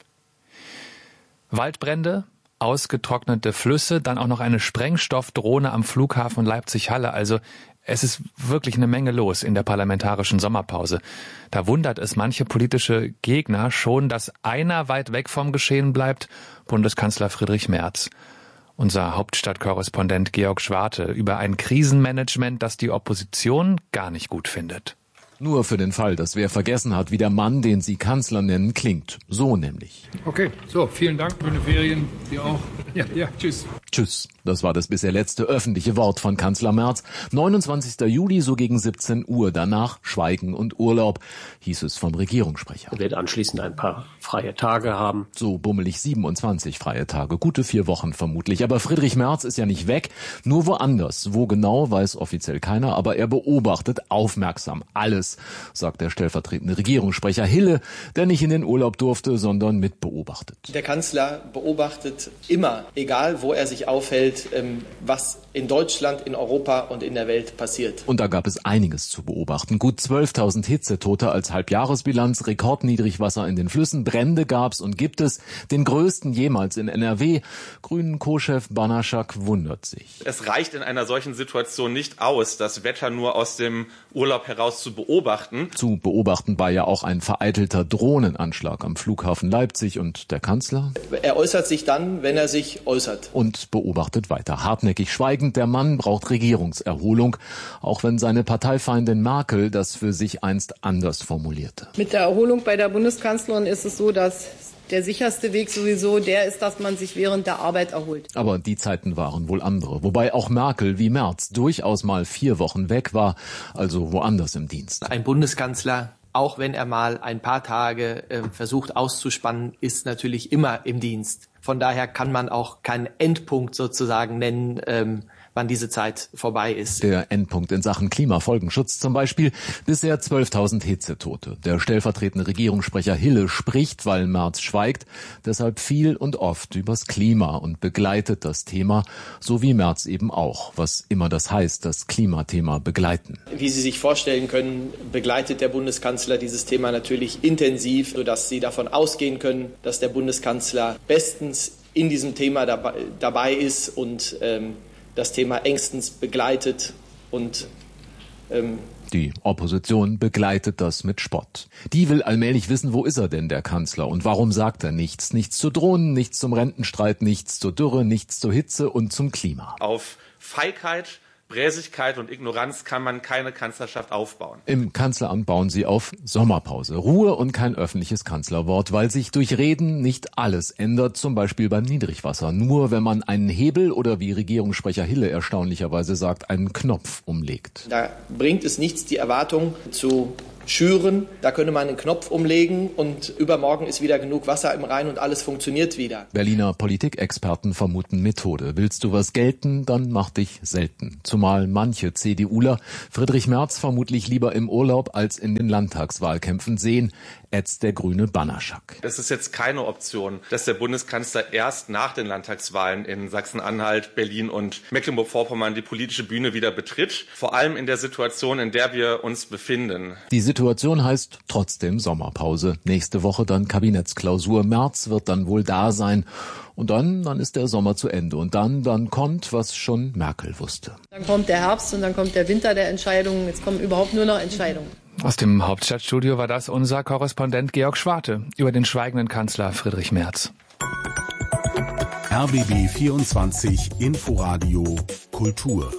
Waldbrände, ausgetrocknete Flüsse, dann auch noch eine Sprengstoffdrohne am Flughafen Leipzig-Halle. Also es ist wirklich eine Menge los in der parlamentarischen Sommerpause. Da wundert es manche politische Gegner schon, dass einer weit weg vom Geschehen bleibt, Bundeskanzler Friedrich Merz. Unser Hauptstadtkorrespondent Georg Schwarte über ein Krisenmanagement, das die Opposition gar nicht gut findet. Nur für den Fall, dass wer vergessen hat, wie der Mann, den Sie Kanzler nennen, klingt. So nämlich. Okay, so, vielen Dank. Schöne Ferien. Dir auch. Ja, ja, tschüss. Tschüss. Das war das bisher letzte öffentliche Wort von Kanzler Merz. neunundzwanzigster Juli, so gegen siebzehn Uhr. Danach Schweigen und Urlaub, hieß es vom Regierungssprecher. Er wird anschließend ein paar freie Tage haben. So bummelig siebenundzwanzig freie Tage. Gute vier Wochen vermutlich. Aber Friedrich Merz ist ja nicht weg, nur woanders. Wo genau, weiß offiziell keiner. Aber er beobachtet aufmerksam alles, sagt der stellvertretende Regierungssprecher Hille, der nicht in den Urlaub durfte, sondern mitbeobachtet. Der Kanzler beobachtet immer, egal wo er sich aufhält, was in Deutschland, in Europa und in der Welt passiert. Und da gab es einiges zu beobachten. Gut zwölftausend Hitzetote als Halbjahresbilanz, Rekordniedrigwasser in den Flüssen, Brände gab's und gibt es, den größten jemals in N R W. Grünen Co-Chef Banaschak wundert sich. Es reicht in einer solchen Situation nicht aus, das Wetter nur aus dem Urlaub heraus zu beobachten. Zu beobachten war ja auch ein vereitelter Drohnenanschlag am Flughafen Leipzig und der Kanzler? Er äußert sich dann, wenn er sich äußert. Und beobachtet weiter. Hartnäckig schweigend, der Mann braucht Regierungserholung, auch wenn seine Parteifeindin Merkel das für sich einst anders formulierte. Mit der Erholung bei der Bundeskanzlerin ist es so, dass der sicherste Weg sowieso der ist, dass man sich während der Arbeit erholt. Aber die Zeiten waren wohl andere. Wobei auch Merkel wie Merz durchaus mal vier Wochen weg war, also woanders im Dienst. Ein Bundeskanzler, auch wenn er mal ein paar Tage äh, versucht auszuspannen, ist natürlich immer im Dienst. Von daher kann man auch keinen Endpunkt sozusagen nennen, ähm, wann diese Zeit vorbei ist. Der Endpunkt in Sachen Klimafolgenschutz zum Beispiel. Bisher zwölftausend Hitzetote. Der stellvertretende Regierungssprecher Hille spricht, weil Merz schweigt, deshalb viel und oft übers Klima und begleitet das Thema, so wie Merz eben auch, was immer das heißt, das Klimathema begleiten. Wie Sie sich vorstellen können, begleitet der Bundeskanzler dieses Thema natürlich intensiv, sodass Sie davon ausgehen können, dass der Bundeskanzler bestens in diesem Thema dabei, dabei ist und ähm, das Thema engstens begleitet und ähm die Opposition begleitet das mit Spott. Die will allmählich wissen, wo ist er denn, der Kanzler, und warum sagt er nichts? Nichts zu Drohnen, nichts zum Rentenstreit, nichts zur Dürre, nichts zur Hitze und zum Klima. Auf Feigheit Bräsigkeit und Ignoranz kann man keine Kanzlerschaft aufbauen. Im Kanzleramt bauen sie auf Sommerpause. Ruhe und kein öffentliches Kanzlerwort, weil sich durch Reden nicht alles ändert, zum Beispiel beim Niedrigwasser. Nur wenn man einen Hebel oder, wie Regierungssprecher Hille erstaunlicherweise sagt, einen Knopf umlegt. Da bringt es nichts, die Erwartung zu schüren. Da könnte man einen Knopf umlegen und übermorgen ist wieder genug Wasser im Rhein und alles funktioniert wieder. Berliner Politikexperten vermuten Methode. Willst du was gelten, dann mach dich selten. Zumal manche CDUler Friedrich Merz vermutlich lieber im Urlaub als in den Landtagswahlkämpfen sehen, ätzt der grüne Bannerschak. Es ist jetzt keine Option, dass der Bundeskanzler erst nach den Landtagswahlen in Sachsen-Anhalt, Berlin und Mecklenburg-Vorpommern die politische Bühne wieder betritt. Vor allem in der Situation, in der wir uns befinden. Die Situation heißt trotzdem Sommerpause. Nächste Woche dann Kabinettsklausur. Merz wird dann wohl da sein. Und dann, dann ist der Sommer zu Ende. Und dann, dann kommt, was schon Merkel wusste. Dann kommt der Herbst und dann kommt der Winter der Entscheidungen. Jetzt kommen überhaupt nur noch Entscheidungen. Aus dem Hauptstadtstudio war das unser Korrespondent Georg Schwarte über den schweigenden Kanzler Friedrich Merz. R B B vierundzwanzig Inforadio Kultur.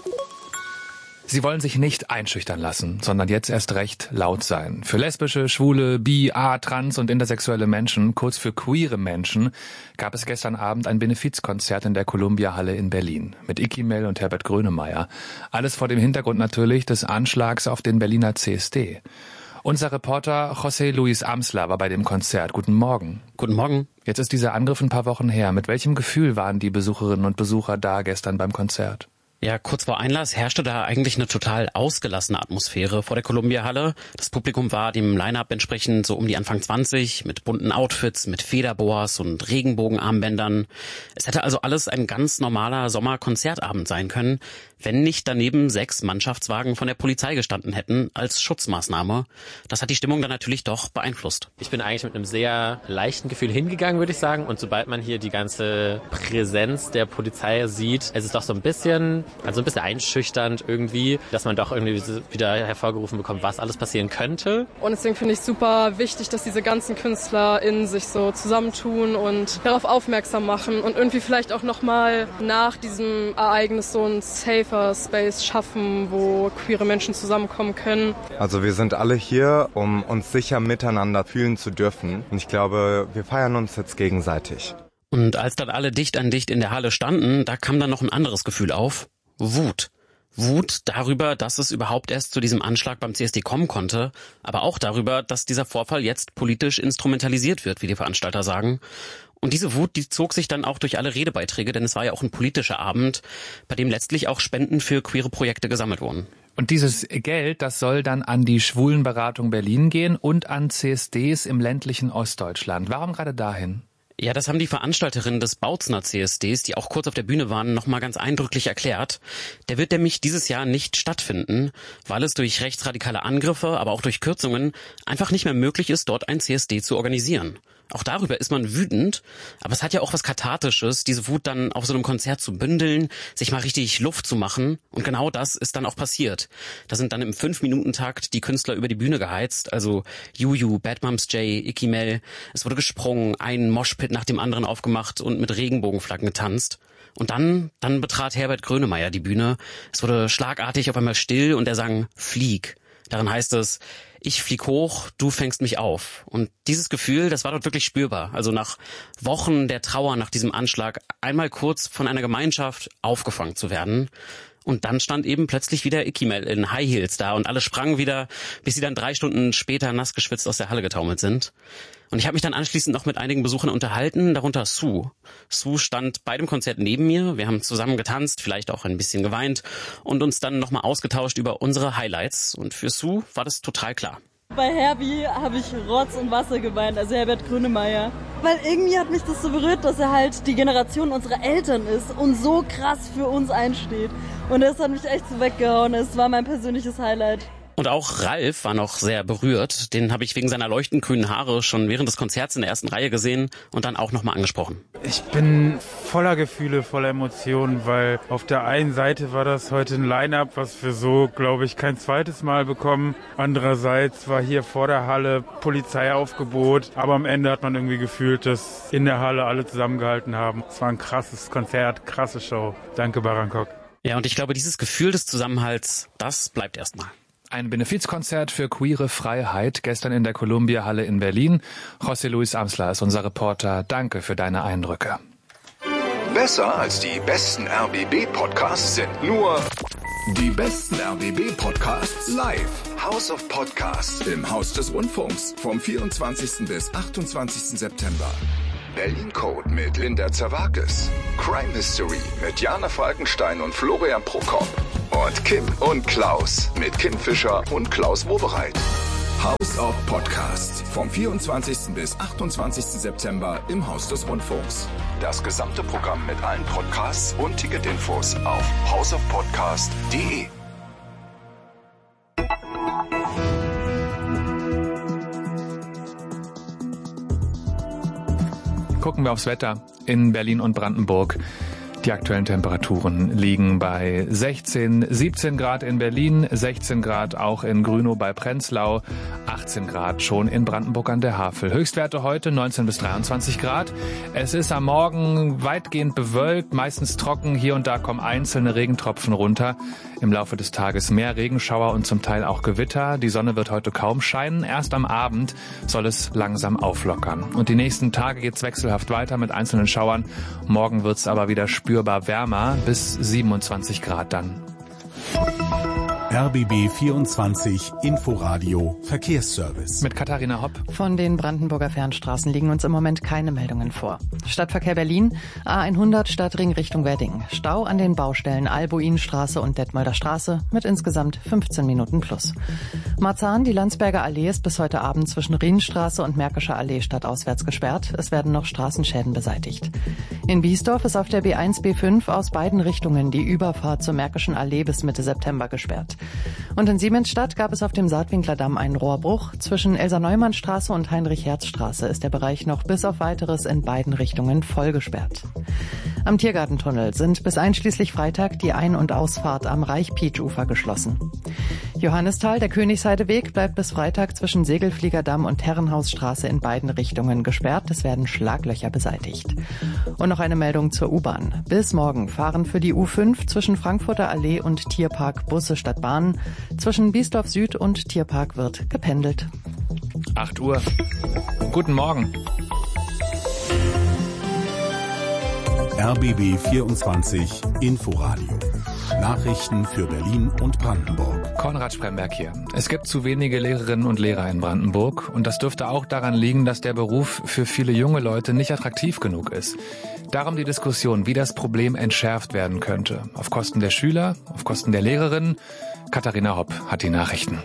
Sie wollen sich nicht einschüchtern lassen, sondern jetzt erst recht laut sein. Für lesbische, schwule, bi, a, trans und intersexuelle Menschen, kurz für queere Menschen, gab es gestern Abend ein Benefizkonzert in der Columbia-Halle in Berlin mit Ikimel und Herbert Grönemeyer. Alles vor dem Hintergrund natürlich des Anschlags auf den Berliner C S D. Unser Reporter José Luis Amsler war bei dem Konzert. Guten Morgen. Guten Morgen. Jetzt ist dieser Angriff ein paar Wochen her. Mit welchem Gefühl waren die Besucherinnen und Besucher da gestern beim Konzert? Ja, kurz vor Einlass herrschte da eigentlich eine total ausgelassene Atmosphäre vor der Columbia-Halle. Das Publikum war dem Line-Up entsprechend so um die Anfang zwanzig, mit bunten Outfits, mit Federboas und Regenbogenarmbändern. Es hätte also alles ein ganz normaler Sommerkonzertabend sein können, wenn nicht daneben sechs Mannschaftswagen von der Polizei gestanden hätten als Schutzmaßnahme. Das hat die Stimmung dann natürlich doch beeinflusst. Ich bin eigentlich mit einem sehr leichten Gefühl hingegangen, würde ich sagen. Und sobald man hier die ganze Präsenz der Polizei sieht, es ist doch so ein bisschen... Also ein bisschen einschüchternd irgendwie, dass man doch irgendwie wieder hervorgerufen bekommt, was alles passieren könnte. Und deswegen finde ich super wichtig, dass diese ganzen KünstlerInnen sich so zusammentun und darauf aufmerksam machen und irgendwie vielleicht auch nochmal nach diesem Ereignis so ein safer Space schaffen, wo queere Menschen zusammenkommen können. Also wir sind alle hier, um uns sicher miteinander fühlen zu dürfen. Und ich glaube, wir feiern uns jetzt gegenseitig. Und als dann alle dicht an dicht in der Halle standen, da kam dann noch ein anderes Gefühl auf. Wut. Wut darüber, dass es überhaupt erst zu diesem Anschlag beim C S D kommen konnte, aber auch darüber, dass dieser Vorfall jetzt politisch instrumentalisiert wird, wie die Veranstalter sagen. Und diese Wut, die zog sich dann auch durch alle Redebeiträge, denn es war ja auch ein politischer Abend, bei dem letztlich auch Spenden für queere Projekte gesammelt wurden. Und dieses Geld, das soll dann an die Schwulenberatung Berlin gehen und an C S Ds im ländlichen Ostdeutschland. Warum gerade dahin? Ja, das haben die Veranstalterinnen des Bautzner C S Ds, die auch kurz auf der Bühne waren, nochmal ganz eindrücklich erklärt. Der wird nämlich dieses Jahr nicht stattfinden, weil es durch rechtsradikale Angriffe, aber auch durch Kürzungen einfach nicht mehr möglich ist, dort ein C S D zu organisieren. Auch darüber ist man wütend, aber es hat ja auch was Kathartisches, diese Wut dann auf so einem Konzert zu bündeln, sich mal richtig Luft zu machen. Und genau das ist dann auch passiert. Da sind dann im Fünf-Minuten-Takt die Künstler über die Bühne geheizt, also Juju, Bad Moms J, Ikimel. Es wurde gesprungen, ein Moshpit nach dem anderen aufgemacht und mit Regenbogenflaggen getanzt. Und dann, dann betrat Herbert Grönemeyer die Bühne. Es wurde schlagartig auf einmal still und er sang Flieg. Darin heißt es, ich flieg hoch, du fängst mich auf. Und dieses Gefühl, das war dort wirklich spürbar. Also nach Wochen der Trauer nach diesem Anschlag einmal kurz von einer Gemeinschaft aufgefangen zu werden. Und dann stand eben plötzlich wieder Ikimel in High Heels da und alle sprangen wieder, bis sie dann drei Stunden später nass geschwitzt aus der Halle getaumelt sind. Und ich habe mich dann anschließend noch mit einigen Besuchern unterhalten, darunter Sue. Sue stand bei dem Konzert neben mir, wir haben zusammen getanzt, vielleicht auch ein bisschen geweint und uns dann nochmal ausgetauscht über unsere Highlights. Und für Sue war das total klar. Bei Herbie habe ich Rotz und Wasser geweint, also Herbert Grönemeyer. Weil irgendwie hat mich das so berührt, dass er halt die Generation unserer Eltern ist und so krass für uns einsteht. Und das hat mich echt so weggehauen, es war mein persönliches Highlight. Und auch Ralf war noch sehr berührt. Den habe ich wegen seiner leuchtend grünen Haare schon während des Konzerts in der ersten Reihe gesehen und dann auch nochmal angesprochen. Ich bin voller Gefühle, voller Emotionen, weil auf der einen Seite war das heute ein Line-Up, was wir so, glaube ich, kein zweites Mal bekommen. Andererseits war hier vor der Halle Polizeiaufgebot, aber am Ende hat man irgendwie gefühlt, dass in der Halle alle zusammengehalten haben. Es war ein krasses Konzert, krasse Show. Danke, Barankok. Ja, und ich glaube, dieses Gefühl des Zusammenhalts, das bleibt erstmal. Ein Benefizkonzert für queere Freiheit gestern in der Columbia-Halle in Berlin. José Luis Amsler ist unser Reporter. Danke für deine Eindrücke. Besser als die besten R B B-Podcasts sind nur die besten R B B-Podcasts live. House of Podcasts im Haus des Rundfunks vom vierundzwanzigsten bis achtundzwanzigsten September. Berlin Code mit Linda Zerwakis. Crime History mit Jana Falkenstein und Florian Prokop. Und Kim und Klaus mit Kim Fischer und Klaus Wowereit. House of Podcasts vom vierundzwanzigsten bis achtundzwanzigsten September im Haus des Rundfunks. Das gesamte Programm mit allen Podcasts und Ticketinfos auf house of podcast punkt de. Gucken wir aufs Wetter in Berlin und Brandenburg. Die aktuellen Temperaturen liegen bei sechzehn, siebzehn Grad in Berlin, sechzehn Grad auch in Grünow bei Prenzlau, achtzehn Grad schon in Brandenburg an der Havel. Höchstwerte heute neunzehn bis dreiundzwanzig Grad. Es ist am Morgen weitgehend bewölkt, meistens trocken. Hier und da kommen einzelne Regentropfen runter. Im Laufe des Tages mehr Regenschauer und zum Teil auch Gewitter. Die Sonne wird heute kaum scheinen. Erst am Abend soll es langsam auflockern. Und die nächsten Tage geht es wechselhaft weiter mit einzelnen Schauern. Morgen wird es aber wieder spürbar wärmer, bis siebenundzwanzig Grad dann. R B B vierundzwanzig Inforadio Verkehrsservice. Mit Katharina Hopp. Von den Brandenburger Fernstraßen liegen uns im Moment keine Meldungen vor. Stadtverkehr Berlin, A hundert Stadtring Richtung Wedding. Stau an den Baustellen Albuinstraße und Detmolder Straße mit insgesamt fünfzehn Minuten plus. Marzahn, die Landsberger Allee ist bis heute Abend zwischen Rienstraße und Märkischer Allee stadtauswärts gesperrt. Es werden noch Straßenschäden beseitigt. In Biesdorf ist auf der B eins B fünf aus beiden Richtungen die Überfahrt zur Märkischen Allee bis Mitte September gesperrt. Und in Siemensstadt gab es auf dem Saatwinkler Damm einen Rohrbruch. Zwischen Elsa-Neumann-Straße und Heinrich-Herz-Straße ist der Bereich noch bis auf Weiteres in beiden Richtungen voll gesperrt. Am Tiergartentunnel sind bis einschließlich Freitag die Ein- und Ausfahrt am Reich-Pietsch-Ufer geschlossen. Johannisthal, der Königsheideweg, bleibt bis Freitag zwischen Segelfliegerdamm und Herrenhausstraße in beiden Richtungen gesperrt. Es werden Schlaglöcher beseitigt. Und noch eine Meldung zur U-Bahn. Bis morgen fahren für die U fünf zwischen Frankfurter Allee und Tierpark Busse statt Bahn. Zwischen Biesdorf Süd und Tierpark wird gependelt. acht Uhr. Guten Morgen. R B B vierundzwanzig Inforadio. Nachrichten für Berlin und Brandenburg. Konrad Spremberg hier. Es gibt zu wenige Lehrerinnen und Lehrer in Brandenburg und das dürfte auch daran liegen, dass der Beruf für viele junge Leute nicht attraktiv genug ist. Darum die Diskussion, wie das Problem entschärft werden könnte. Auf Kosten der Schüler, auf Kosten der Lehrerinnen. Katharina Hopp hat die Nachrichten.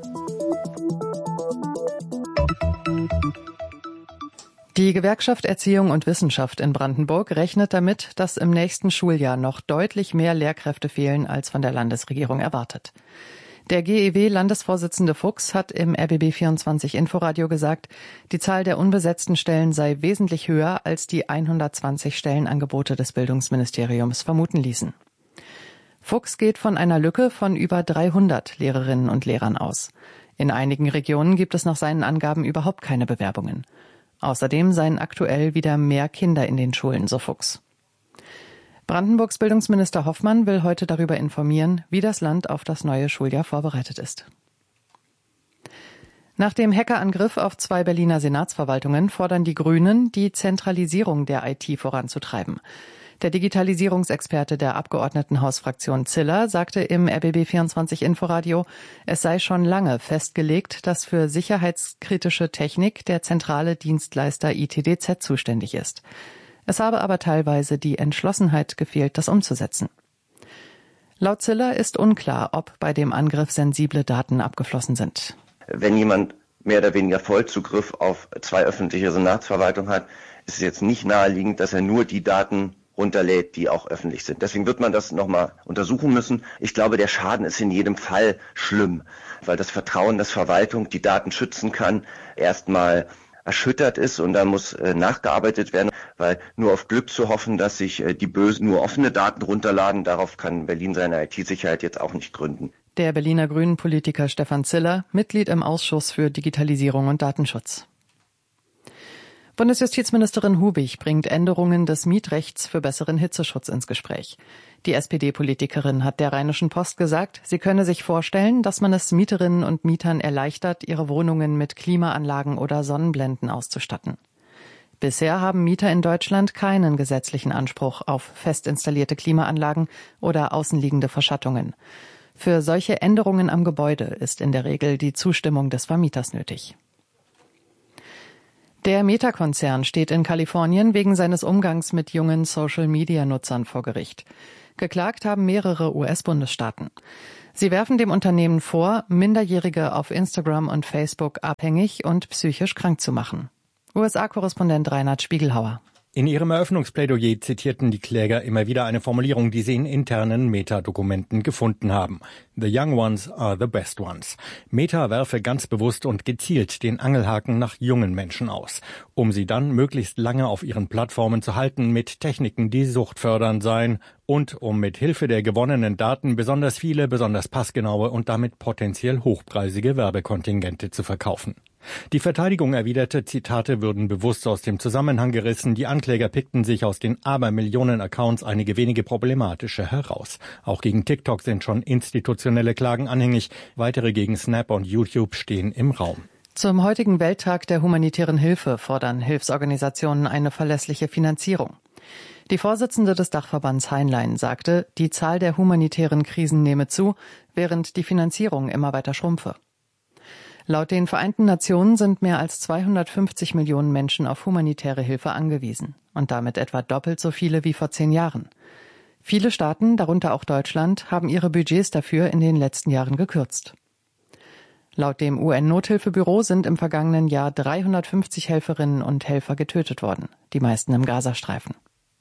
Die Gewerkschaft Erziehung und Wissenschaft in Brandenburg rechnet damit, dass im nächsten Schuljahr noch deutlich mehr Lehrkräfte fehlen, als von der Landesregierung erwartet. Der G E W-Landesvorsitzende Fuchs hat im R B B vierundzwanzig Inforadio gesagt, die Zahl der unbesetzten Stellen sei wesentlich höher, als die hundertzwanzig Stellenangebote des Bildungsministeriums vermuten ließen. Fuchs geht von einer Lücke von über dreihundert Lehrerinnen und Lehrern aus. In einigen Regionen gibt es nach seinen Angaben überhaupt keine Bewerbungen. Außerdem seien aktuell wieder mehr Kinder in den Schulen, so Fuchs. Brandenburgs Bildungsminister Hoffmann will heute darüber informieren, wie das Land auf das neue Schuljahr vorbereitet ist. Nach dem Hackerangriff auf zwei Berliner Senatsverwaltungen fordern die Grünen, die Zentralisierung der I T voranzutreiben. Der Digitalisierungsexperte der Abgeordnetenhausfraktion Ziller sagte im R B B vierundzwanzig Inforadio, es sei schon lange festgelegt, dass für sicherheitskritische Technik der zentrale Dienstleister I T D Z zuständig ist. Es habe aber teilweise die Entschlossenheit gefehlt, das umzusetzen. Laut Ziller ist unklar, ob bei dem Angriff sensible Daten abgeflossen sind. Wenn jemand mehr oder weniger Vollzugriff auf zwei öffentliche Senatsverwaltungen hat, ist es jetzt nicht naheliegend, dass er nur die Daten runterlädt, die auch öffentlich sind. Deswegen wird man das nochmal untersuchen müssen. Ich glaube, der Schaden ist in jedem Fall schlimm, weil das Vertrauen, dass Verwaltung die Daten schützen kann, erstmal erschüttert ist und da muss äh, nachgearbeitet werden, weil nur auf Glück zu hoffen, dass sich äh, die Bösen nur offene Daten runterladen, darauf kann Berlin seine I T-Sicherheit jetzt auch nicht gründen. Der Berliner Grünen-Politiker Stefan Ziller, Mitglied im Ausschuss für Digitalisierung und Datenschutz. Bundesjustizministerin Hubig bringt Änderungen des Mietrechts für besseren Hitzeschutz ins Gespräch. Die S P D-Politikerin hat der Rheinischen Post gesagt, sie könne sich vorstellen, dass man es Mieterinnen und Mietern erleichtert, ihre Wohnungen mit Klimaanlagen oder Sonnenblenden auszustatten. Bisher haben Mieter in Deutschland keinen gesetzlichen Anspruch auf fest installierte Klimaanlagen oder außenliegende Verschattungen. Für solche Änderungen am Gebäude ist in der Regel die Zustimmung des Vermieters nötig. Der Meta-Konzern steht in Kalifornien wegen seines Umgangs mit jungen Social-Media-Nutzern vor Gericht. Geklagt haben mehrere U S-Bundesstaaten. Sie werfen dem Unternehmen vor, Minderjährige auf Instagram und Facebook abhängig und psychisch krank zu machen. U S A-Korrespondent Reinhard Spiegelhauer. In ihrem Eröffnungsplädoyer zitierten die Kläger immer wieder eine Formulierung, die sie in internen Meta-Dokumenten gefunden haben. The young ones are the best ones. Meta werfe ganz bewusst und gezielt den Angelhaken nach jungen Menschen aus, um sie dann möglichst lange auf ihren Plattformen zu halten mit Techniken, die suchtfördernd seien und um mit Hilfe der gewonnenen Daten besonders viele, besonders passgenaue und damit potenziell hochpreisige Werbekontingente zu verkaufen. Die Verteidigung erwiderte, Zitate würden bewusst aus dem Zusammenhang gerissen. Die Ankläger pickten sich aus den Abermillionen Accounts einige wenige problematische heraus. Auch gegen TikTok sind schon institutionelle Klagen anhängig. Weitere gegen Snap und YouTube stehen im Raum. Zum heutigen Welttag der humanitären Hilfe fordern Hilfsorganisationen eine verlässliche Finanzierung. Die Vorsitzende des Dachverbands Heinlein sagte, die Zahl der humanitären Krisen nehme zu, während die Finanzierung immer weiter schrumpfe. Laut den Vereinten Nationen sind mehr als zweihundertfünfzig Millionen Menschen auf humanitäre Hilfe angewiesen und damit etwa doppelt so viele wie vor zehn Jahren. Viele Staaten, darunter auch Deutschland, haben ihre Budgets dafür in den letzten Jahren gekürzt. Laut dem U N-Nothilfebüro sind im vergangenen Jahr dreihundertfünfzig Helferinnen und Helfer getötet worden, die meisten im Gazastreifen.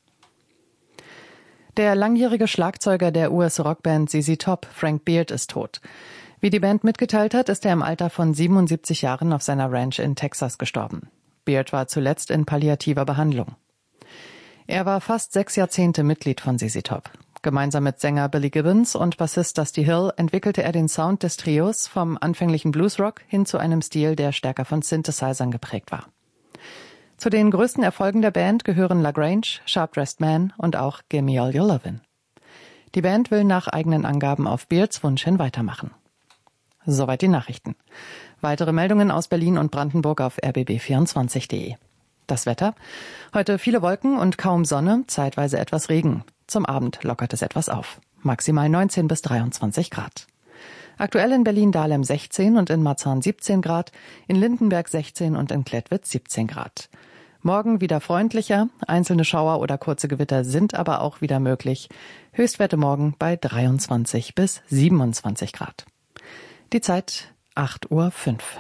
Der langjährige Schlagzeuger der U S-Rockband Z Z Top, Frank Beard, ist tot. Wie die Band mitgeteilt hat, ist er im Alter von siebenundsiebzig Jahren auf seiner Ranch in Texas gestorben. Beard war zuletzt in palliativer Behandlung. Er war fast sechs Jahrzehnte Mitglied von Z Z Top. Gemeinsam mit Sänger Billy Gibbons und Bassist Dusty Hill entwickelte er den Sound des Trios vom anfänglichen Bluesrock hin zu einem Stil, der stärker von Synthesizern geprägt war. Zu den größten Erfolgen der Band gehören La Grange, Sharp Dressed Man und auch Gimme All Your Lovin'. Die Band will nach eigenen Angaben auf Beards Wunsch hin weitermachen. Soweit die Nachrichten. Weitere Meldungen aus Berlin und Brandenburg auf r b b vierundzwanzig punkt de. Das Wetter? Heute viele Wolken und kaum Sonne, zeitweise etwas Regen. Zum Abend lockert es etwas auf. Maximal neunzehn bis dreiundzwanzig Grad. Aktuell in Berlin-Dahlem sechzehn und in Marzahn siebzehn Grad, in Lindenberg sechzehn und in Klettwitz siebzehn Grad. Morgen wieder freundlicher, einzelne Schauer oder kurze Gewitter sind aber auch wieder möglich. Höchstwerte morgen bei dreiundzwanzig bis siebenundzwanzig Grad. Die Zeit acht Uhr fünf.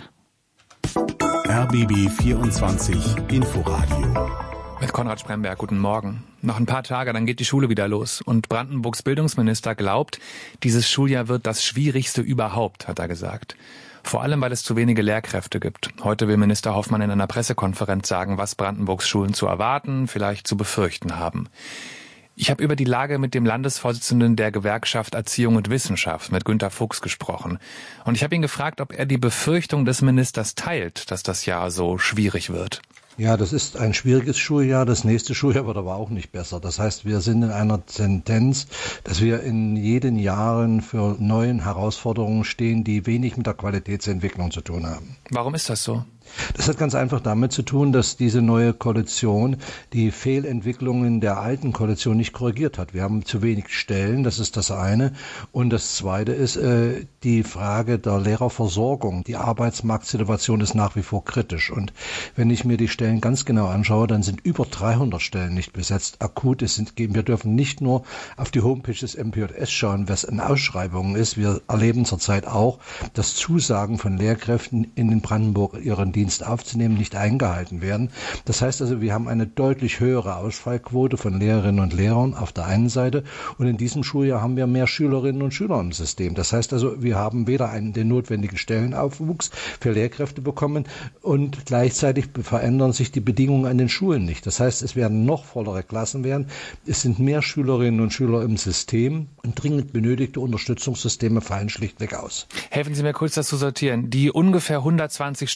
R B B vierundzwanzig Inforadio. Mit Konrad Spremberg, guten Morgen. Noch ein paar Tage, dann geht die Schule wieder los. Und Brandenburgs Bildungsminister glaubt, dieses Schuljahr wird das schwierigste überhaupt, hat er gesagt. Vor allem, weil es zu wenige Lehrkräfte gibt. Heute will Minister Hoffmann in einer Pressekonferenz sagen, was Brandenburgs Schulen zu erwarten, vielleicht zu befürchten haben. Ich habe über die Lage mit dem Landesvorsitzenden der Gewerkschaft Erziehung und Wissenschaft, mit Günter Fuchs, gesprochen. Und ich habe ihn gefragt, ob er die Befürchtung des Ministers teilt, dass das Jahr so schwierig wird. Ja, das ist ein schwieriges Schuljahr. Das nächste Schuljahr wird aber auch nicht besser. Das heißt, wir sind in einer Tendenz, dass wir in jeden Jahren für neuen Herausforderungen stehen, die wenig mit der Qualitätsentwicklung zu tun haben. Warum ist das so? Das hat ganz einfach damit zu tun, dass diese neue Koalition die Fehlentwicklungen der alten Koalition nicht korrigiert hat. Wir haben zu wenig Stellen, das ist das eine. Und das zweite ist äh, die Frage der Lehrerversorgung. Die Arbeitsmarktsituation ist nach wie vor kritisch. Und wenn ich mir die Stellen ganz genau anschaue, dann sind über dreihundert Stellen nicht besetzt. Akut ist, wir dürfen nicht nur auf die Homepage des M P J S schauen, was in Ausschreibungen ist. Wir erleben zurzeit auch, dass Zusagen von Lehrkräften in den Brandenburg ihren Dienst aufzunehmen, nicht eingehalten werden. Das heißt also, wir haben eine deutlich höhere Ausfallquote von Lehrerinnen und Lehrern auf der einen Seite und in diesem Schuljahr haben wir mehr Schülerinnen und Schüler im System. Das heißt also, wir haben weder einen den notwendigen Stellenaufwuchs für Lehrkräfte bekommen und gleichzeitig verändern sich die Bedingungen an den Schulen nicht. Das heißt, es werden noch vollere Klassen werden, es sind mehr Schülerinnen und Schüler im System und dringend benötigte Unterstützungssysteme fallen schlichtweg aus. Helfen Sie mir kurz, das zu sortieren. Die ungefähr hundertzwanzig Stellen, die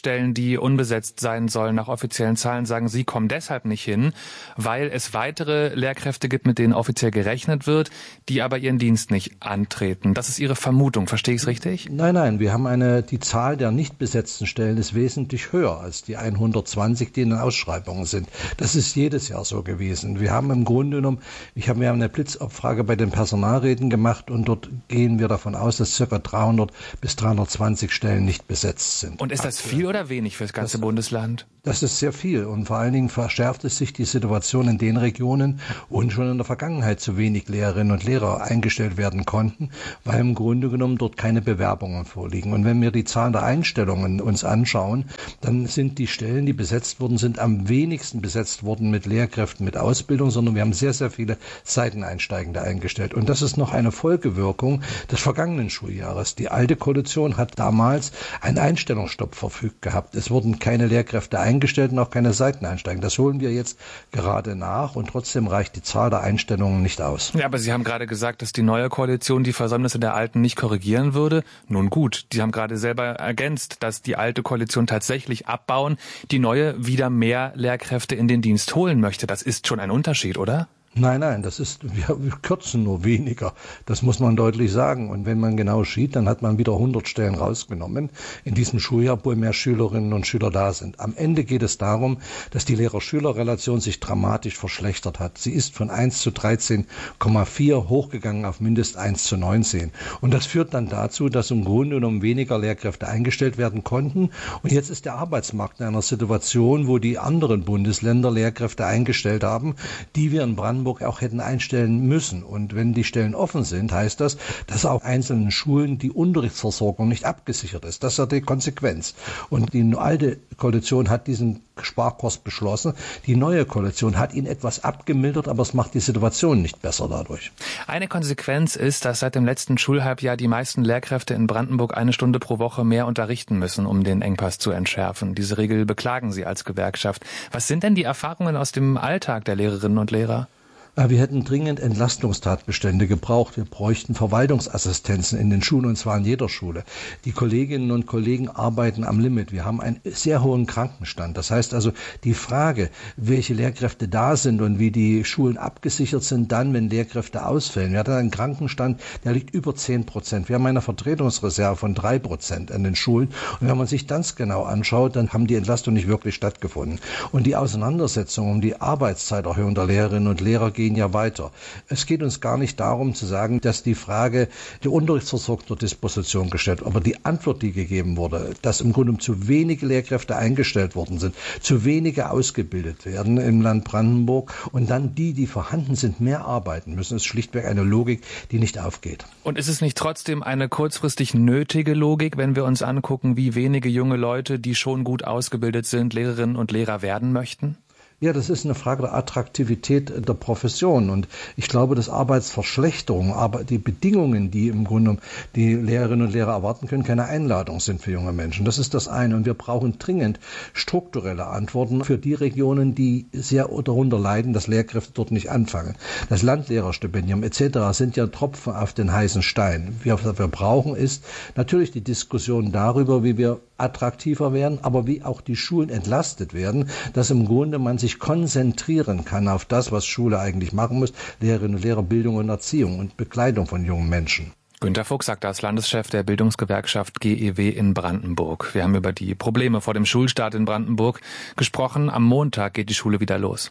die unbesetzt sein sollen. Nach offiziellen Zahlen sagen Sie, kommen deshalb nicht hin, weil es weitere Lehrkräfte gibt, mit denen offiziell gerechnet wird, die aber ihren Dienst nicht antreten. Das ist Ihre Vermutung. Verstehe ich es richtig? Nein, nein. Wir haben eine, die Zahl der nicht besetzten Stellen ist wesentlich höher als die hundertzwanzig, die in den Ausschreibungen sind. Das ist jedes Jahr so gewesen. Wir haben im Grunde genommen, ich habe mir eine Blitzabfrage bei den Personalräten gemacht und dort gehen wir davon aus, dass ca. dreihundert bis dreihundertzwanzig Stellen nicht besetzt sind. Und ist das viel oder wenig für das ganze das, Bundesland? Das ist sehr viel und vor allen Dingen verschärft es sich die Situation in den Regionen, wo schon in der Vergangenheit zu wenig Lehrerinnen und Lehrer eingestellt werden konnten, weil im Grunde genommen dort keine Bewerbungen vorliegen. Und wenn wir die Zahl der Einstellungen uns anschauen, dann sind die Stellen, die besetzt wurden, sind am wenigsten besetzt worden mit Lehrkräften mit Ausbildung, sondern wir haben sehr, sehr viele Seiteneinsteigende eingestellt. Und das ist noch eine Folgewirkung des vergangenen Schuljahres. Die alte Koalition hat damals einen Einstellungsstopp verfügt gehabt. Es wurden keine Lehrkräfte eingestellt und auch keine Seiteneinsteigenden. Das holen wir jetzt gerade nach und trotzdem reicht die Zahl der Einstellungen nicht aus. Ja, aber Sie haben gerade gesagt, dass die neue Koalition die Versäumnisse der alten nicht korrigieren würde. Nun gut, Sie haben gerade selber ergänzt, dass die alte Koalition tatsächlich abbauen, die neue wieder mehr Lehrkräfte in den Dienst holen möchte. Das ist schon ein Unterschied, oder? Nein, nein, das ist, wir, wir kürzen nur weniger. Das muss man deutlich sagen. Und wenn man genau sieht, dann hat man wieder hundert Stellen rausgenommen in diesem Schuljahr, wo mehr Schülerinnen und Schüler da sind. Am Ende geht es darum, dass die Lehrer-Schüler-Relation sich dramatisch verschlechtert hat. Sie ist von eins zu dreizehn Komma vier hochgegangen auf mindestens eins zu neunzehn. Und das führt dann dazu, dass im Grunde genommen weniger Lehrkräfte eingestellt werden konnten. Und jetzt ist der Arbeitsmarkt in einer Situation, wo die anderen Bundesländer Lehrkräfte eingestellt haben, die wir in Brandenburg auch hätten einstellen müssen. Und wenn die Stellen offen sind, heißt das, dass auf einzelnen Schulen die Unterrichtsversorgung nicht abgesichert ist. Das ist ja die Konsequenz. Und die alte Koalition hat diesen Sparkurs beschlossen. Die neue Koalition hat ihn etwas abgemildert, aber es macht die Situation nicht besser dadurch. Eine Konsequenz ist, dass seit dem letzten Schulhalbjahr die meisten Lehrkräfte in Brandenburg eine Stunde pro Woche mehr unterrichten müssen, um den Engpass zu entschärfen. Diese Regel beklagen Sie als Gewerkschaft. Was sind denn die Erfahrungen aus dem Alltag der Lehrerinnen und Lehrer? Wir hätten dringend Entlastungstatbestände gebraucht. Wir bräuchten Verwaltungsassistenzen in den Schulen, und zwar in jeder Schule. Die Kolleginnen und Kollegen arbeiten am Limit. Wir haben einen sehr hohen Krankenstand. Das heißt also, die Frage, welche Lehrkräfte da sind und wie die Schulen abgesichert sind, dann, wenn Lehrkräfte ausfällen. Wir hatten einen Krankenstand, der liegt über zehn Prozent. Wir haben eine Vertretungsreserve von drei Prozent an den Schulen. Und wenn man sich ganz genau anschaut, dann haben die Entlastungen nicht wirklich stattgefunden. Und die Auseinandersetzung um die Arbeitszeiterhöhung der Lehrerinnen und Lehrer gehen ja weiter. Es geht uns gar nicht darum zu sagen, dass die Frage der Unterrichtsversorgung zur Disposition gestellt wird. Aber die Antwort, die gegeben wurde, dass im Grunde zu wenige Lehrkräfte eingestellt worden sind, zu wenige ausgebildet werden im Land Brandenburg und dann die, die vorhanden sind, mehr arbeiten müssen, ist schlichtweg eine Logik, die nicht aufgeht. Und ist es nicht trotzdem eine kurzfristig nötige Logik, wenn wir uns angucken, wie wenige junge Leute, die schon gut ausgebildet sind, Lehrerinnen und Lehrer werden möchten? Ja, das ist eine Frage der Attraktivität der Profession. Und ich glaube, dass Arbeitsverschlechterung, aber die Bedingungen, die im Grunde die Lehrerinnen und Lehrer erwarten können, keine Einladung sind für junge Menschen. Das ist das eine. Und wir brauchen dringend strukturelle Antworten für die Regionen, die sehr darunter leiden, dass Lehrkräfte dort nicht anfangen. Das Landlehrerstipendium et cetera sind ja Tropfen auf den heißen Stein. Was wir brauchen, ist natürlich die Diskussion darüber, wie wir attraktiver werden, aber wie auch die Schulen entlastet werden, dass im Grunde man sich konzentrieren kann auf das, was Schule eigentlich machen muss, Lehrerinnen und Lehrer, Bildung und Erziehung und Begleitung von jungen Menschen. Günter Fuchs sagt als Landeschef der Bildungsgewerkschaft G E W in Brandenburg. Wir haben über die Probleme vor dem Schulstart in Brandenburg gesprochen. Am Montag geht die Schule wieder los.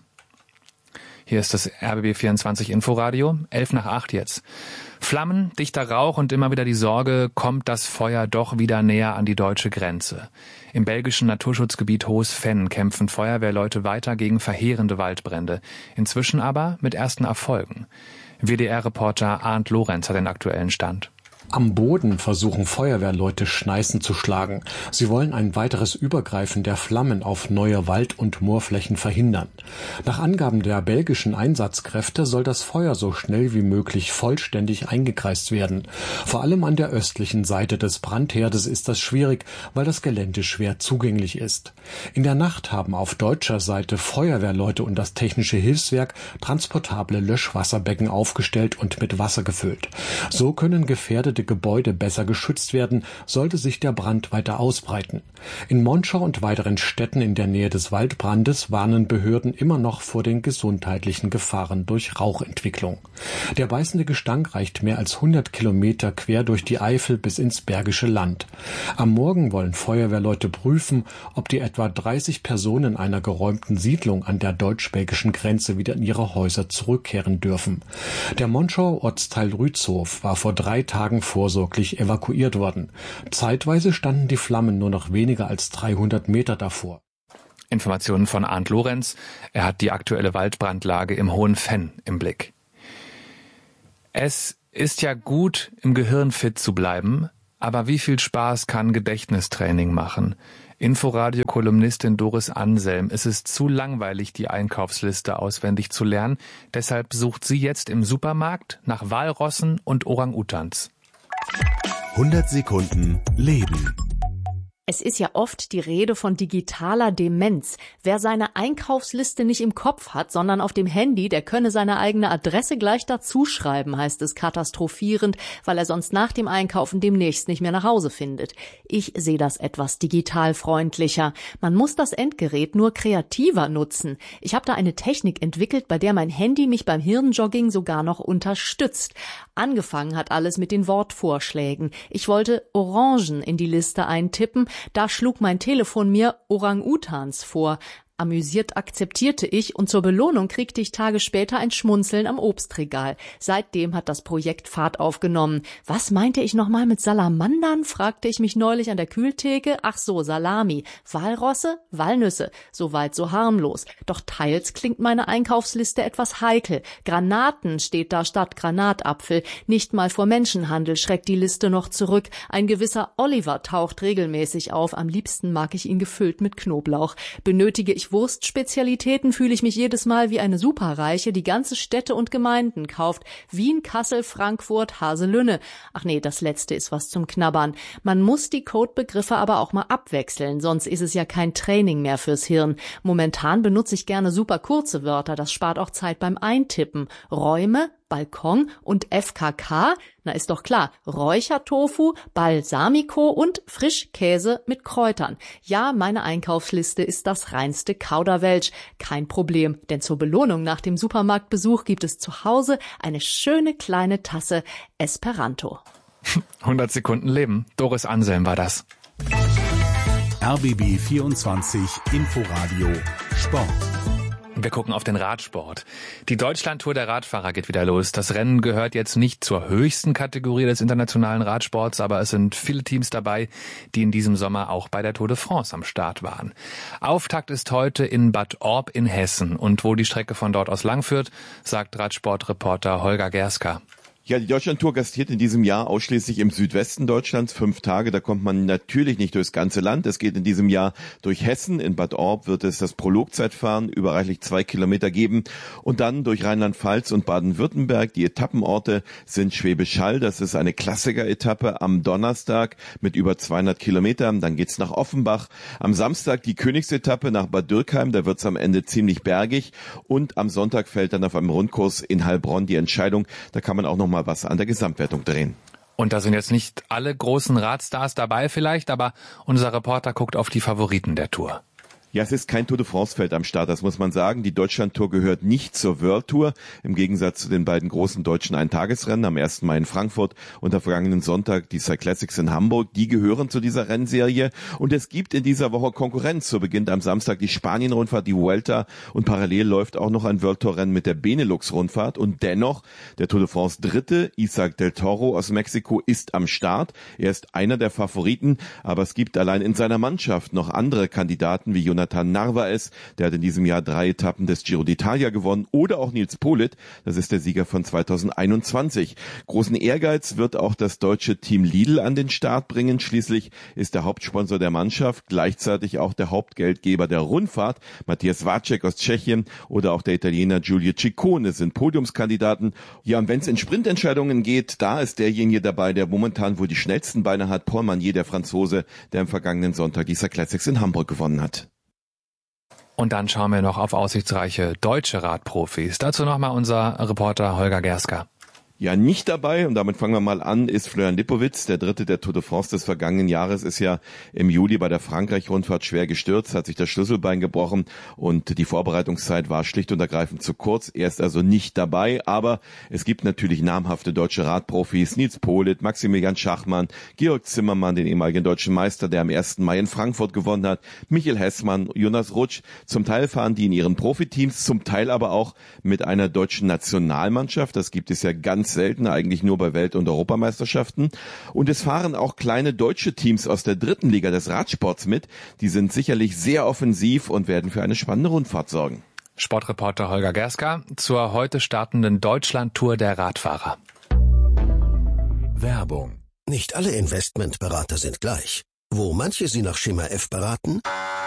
Hier ist das R B B vierundzwanzig Inforadio, elf nach acht jetzt. Flammen, dichter Rauch und immer wieder die Sorge, kommt das Feuer doch wieder näher an die deutsche Grenze. Im belgischen Naturschutzgebiet Hohes Venn kämpfen Feuerwehrleute weiter gegen verheerende Waldbrände. Inzwischen aber mit ersten Erfolgen. W D R-Reporter Arndt Lorenz hat den aktuellen Stand. Am Boden versuchen Feuerwehrleute Schneisen zu schlagen. Sie wollen ein weiteres Übergreifen der Flammen auf neue Wald- und Moorflächen verhindern. Nach Angaben der belgischen Einsatzkräfte soll das Feuer so schnell wie möglich vollständig eingekreist werden. Vor allem an der östlichen Seite des Brandherdes ist das schwierig, weil das Gelände schwer zugänglich ist. In der Nacht haben auf deutscher Seite Feuerwehrleute und das Technische Hilfswerk transportable Löschwasserbecken aufgestellt und mit Wasser gefüllt. So können gefährdete gefährdete Gebäude besser geschützt werden, sollte sich der Brand weiter ausbreiten. In Monschau und weiteren Städten in der Nähe des Waldbrandes warnen Behörden immer noch vor den gesundheitlichen Gefahren durch Rauchentwicklung. Der beißende Gestank reicht mehr als hundert Kilometer quer durch die Eifel bis ins Bergische Land. Am Morgen wollen Feuerwehrleute prüfen, ob die etwa dreißig Personen einer geräumten Siedlung an der deutsch-belgischen Grenze wieder in ihre Häuser zurückkehren dürfen. Der Monschauer Ortsteil Rützhof war vor drei Tagen vorsorglich evakuiert worden. Zeitweise standen die Flammen nur noch weniger als dreihundert Meter davor. Informationen von Arndt Lorenz. Er hat die aktuelle Waldbrandlage im Hohen Venn im Blick. Es ist ja gut, im Gehirn fit zu bleiben, aber wie viel Spaß kann Gedächtnistraining machen? Inforadio-Kolumnistin Doris Anselm, es ist zu langweilig, die Einkaufsliste auswendig zu lernen. Deshalb sucht sie jetzt im Supermarkt nach Walrossen und Orang-Utans. hundert Sekunden Leben. Es ist ja oft die Rede von digitaler Demenz. Wer seine Einkaufsliste nicht im Kopf hat, sondern auf dem Handy, der könne seine eigene Adresse gleich dazuschreiben, heißt es katastrophierend, weil er sonst nach dem Einkaufen demnächst nicht mehr nach Hause findet. Ich sehe das etwas digital freundlicher. Man muss das Endgerät nur kreativer nutzen. Ich habe da eine Technik entwickelt, bei der mein Handy mich beim Hirnjogging sogar noch unterstützt. Angefangen hat alles mit den Wortvorschlägen. Ich wollte Orangen in die Liste eintippen. Da schlug mein Telefon mir Orang-Utans vor. Amüsiert akzeptierte ich und zur Belohnung kriegte ich Tage später ein Schmunzeln am Obstregal. Seitdem hat das Projekt Fahrt aufgenommen. Was meinte ich nochmal mit Salamandern, fragte ich mich neulich an der Kühltheke. Ach so, Salami. Walrosse, Walnüsse. Soweit so harmlos. Doch teils klingt meine Einkaufsliste etwas heikel. Granaten steht da statt Granatapfel. Nicht mal vor Menschenhandel schreckt die Liste noch zurück. Ein gewisser Oliver taucht regelmäßig auf. Am liebsten mag ich ihn gefüllt mit Knoblauch. Benötige ich Wurstspezialitäten, fühle ich mich jedes Mal wie eine Superreiche, die ganze Städte und Gemeinden kauft. Wien, Kassel, Frankfurt, Haselünne. Ach nee, das letzte ist was zum Knabbern. Man muss die Codebegriffe aber auch mal abwechseln, sonst ist es ja kein Training mehr fürs Hirn. Momentan benutze ich gerne super kurze Wörter, das spart auch Zeit beim Eintippen. Räume, Balkon und F K K, na ist doch klar, Räuchertofu, Balsamico und Frischkäse mit Kräutern. Ja, meine Einkaufsliste ist das reinste Kauderwelsch. Kein Problem, denn zur Belohnung nach dem Supermarktbesuch gibt es zu Hause eine schöne kleine Tasse Esperanto. hundert Sekunden Leben. Doris Anselm war das. R B B vierundzwanzig Inforadio Sport. Wir gucken auf den Radsport. Die Deutschlandtour der Radfahrer geht wieder los. Das Rennen gehört jetzt nicht zur höchsten Kategorie des internationalen Radsports, aber es sind viele Teams dabei, die in diesem Sommer auch bei der Tour de France am Start waren. Auftakt ist heute in Bad Orb in Hessen. Und wo die Strecke von dort aus langführt, sagt Radsportreporter Holger Gerska. Ja, die Deutschlandtour gastiert in diesem Jahr ausschließlich im Südwesten Deutschlands. Fünf Tage, da kommt man natürlich nicht durchs ganze Land. Es geht in diesem Jahr durch Hessen. In Bad Orb wird es das Prologzeitfahren über reichlich zwei Kilometer geben. Und dann durch Rheinland-Pfalz und Baden-Württemberg. Die Etappenorte sind Schwäbisch Hall. Das ist eine Klassiker-Etappe am Donnerstag mit über zweihundert Kilometern. Dann geht's nach Offenbach. Am Samstag die Königsetappe nach Bad Dürkheim. Da wird's am Ende ziemlich bergig. Und am Sonntag fällt dann auf einem Rundkurs in Heilbronn die Entscheidung. Da kann man auch noch mal was an der Gesamtwertung drehen. Und da sind jetzt nicht alle großen Radstars dabei vielleicht, aber unser Reporter guckt auf die Favoriten der Tour. Ja, es ist kein Tour de France-Feld am Start, das muss man sagen. Die Deutschlandtour gehört nicht zur World Tour, im Gegensatz zu den beiden großen deutschen Eintagesrennen am ersten Mai in Frankfurt und am vergangenen Sonntag die Cyclassics in Hamburg. Die gehören zu dieser Rennserie und es gibt in dieser Woche Konkurrenz. So beginnt am Samstag die Spanien-Rundfahrt, die Vuelta und parallel läuft auch noch ein World Tour-Rennen mit der Benelux-Rundfahrt und dennoch der Tour de France Dritte, Isaac del Toro aus Mexiko, ist am Start. Er ist einer der Favoriten, aber es gibt allein in seiner Mannschaft noch andere Kandidaten wie Jonathan Narvaez, der hat in diesem Jahr drei Etappen des Giro d'Italia gewonnen, oder auch Nils Politt, das ist der Sieger von zweitausendeinundzwanzig. Großen Ehrgeiz wird auch das deutsche Team Lidl an den Start bringen. Schließlich ist der Hauptsponsor der Mannschaft gleichzeitig auch der Hauptgeldgeber der Rundfahrt. Matthias Wacek aus Tschechien oder auch der Italiener Giulio Ciccone sind Podiumskandidaten. Ja, und wenn es in Sprintentscheidungen geht, da ist derjenige dabei, der momentan wohl die schnellsten Beine hat, Paul Magnier, der Franzose, der am vergangenen Sonntag die Cyclassics in Hamburg gewonnen hat. Und dann schauen wir noch auf aussichtsreiche deutsche Radprofis. Dazu nochmal unser Reporter Holger Gerska. Ja, nicht dabei, und damit fangen wir mal an, ist Florian Lipowitz. Der dritte der Tour de France des vergangenen Jahres ist ja im Juli bei der Frankreich-Rundfahrt schwer gestürzt, hat sich das Schlüsselbein gebrochen und die Vorbereitungszeit war schlicht und ergreifend zu kurz. Er ist also nicht dabei, aber es gibt natürlich namhafte deutsche Radprofis, Nils Politt, Maximilian Schachmann, Georg Zimmermann, den ehemaligen deutschen Meister, der am ersten Mai in Frankfurt gewonnen hat, Michael Hessmann, Jonas Rutsch. Zum Teil fahren die in ihren Profiteams, zum Teil aber auch mit einer deutschen Nationalmannschaft. Das gibt es ja ganz selten, eigentlich nur bei Welt- und Europameisterschaften. Und es fahren auch kleine deutsche Teams aus der dritten Liga des Radsports mit. Die sind sicherlich sehr offensiv und werden für eine spannende Rundfahrt sorgen. Sportreporter Holger Gerska zur heute startenden Deutschland-Tour der Radfahrer. Werbung. Nicht alle Investmentberater sind gleich. Wo manche Sie nach Schema F beraten,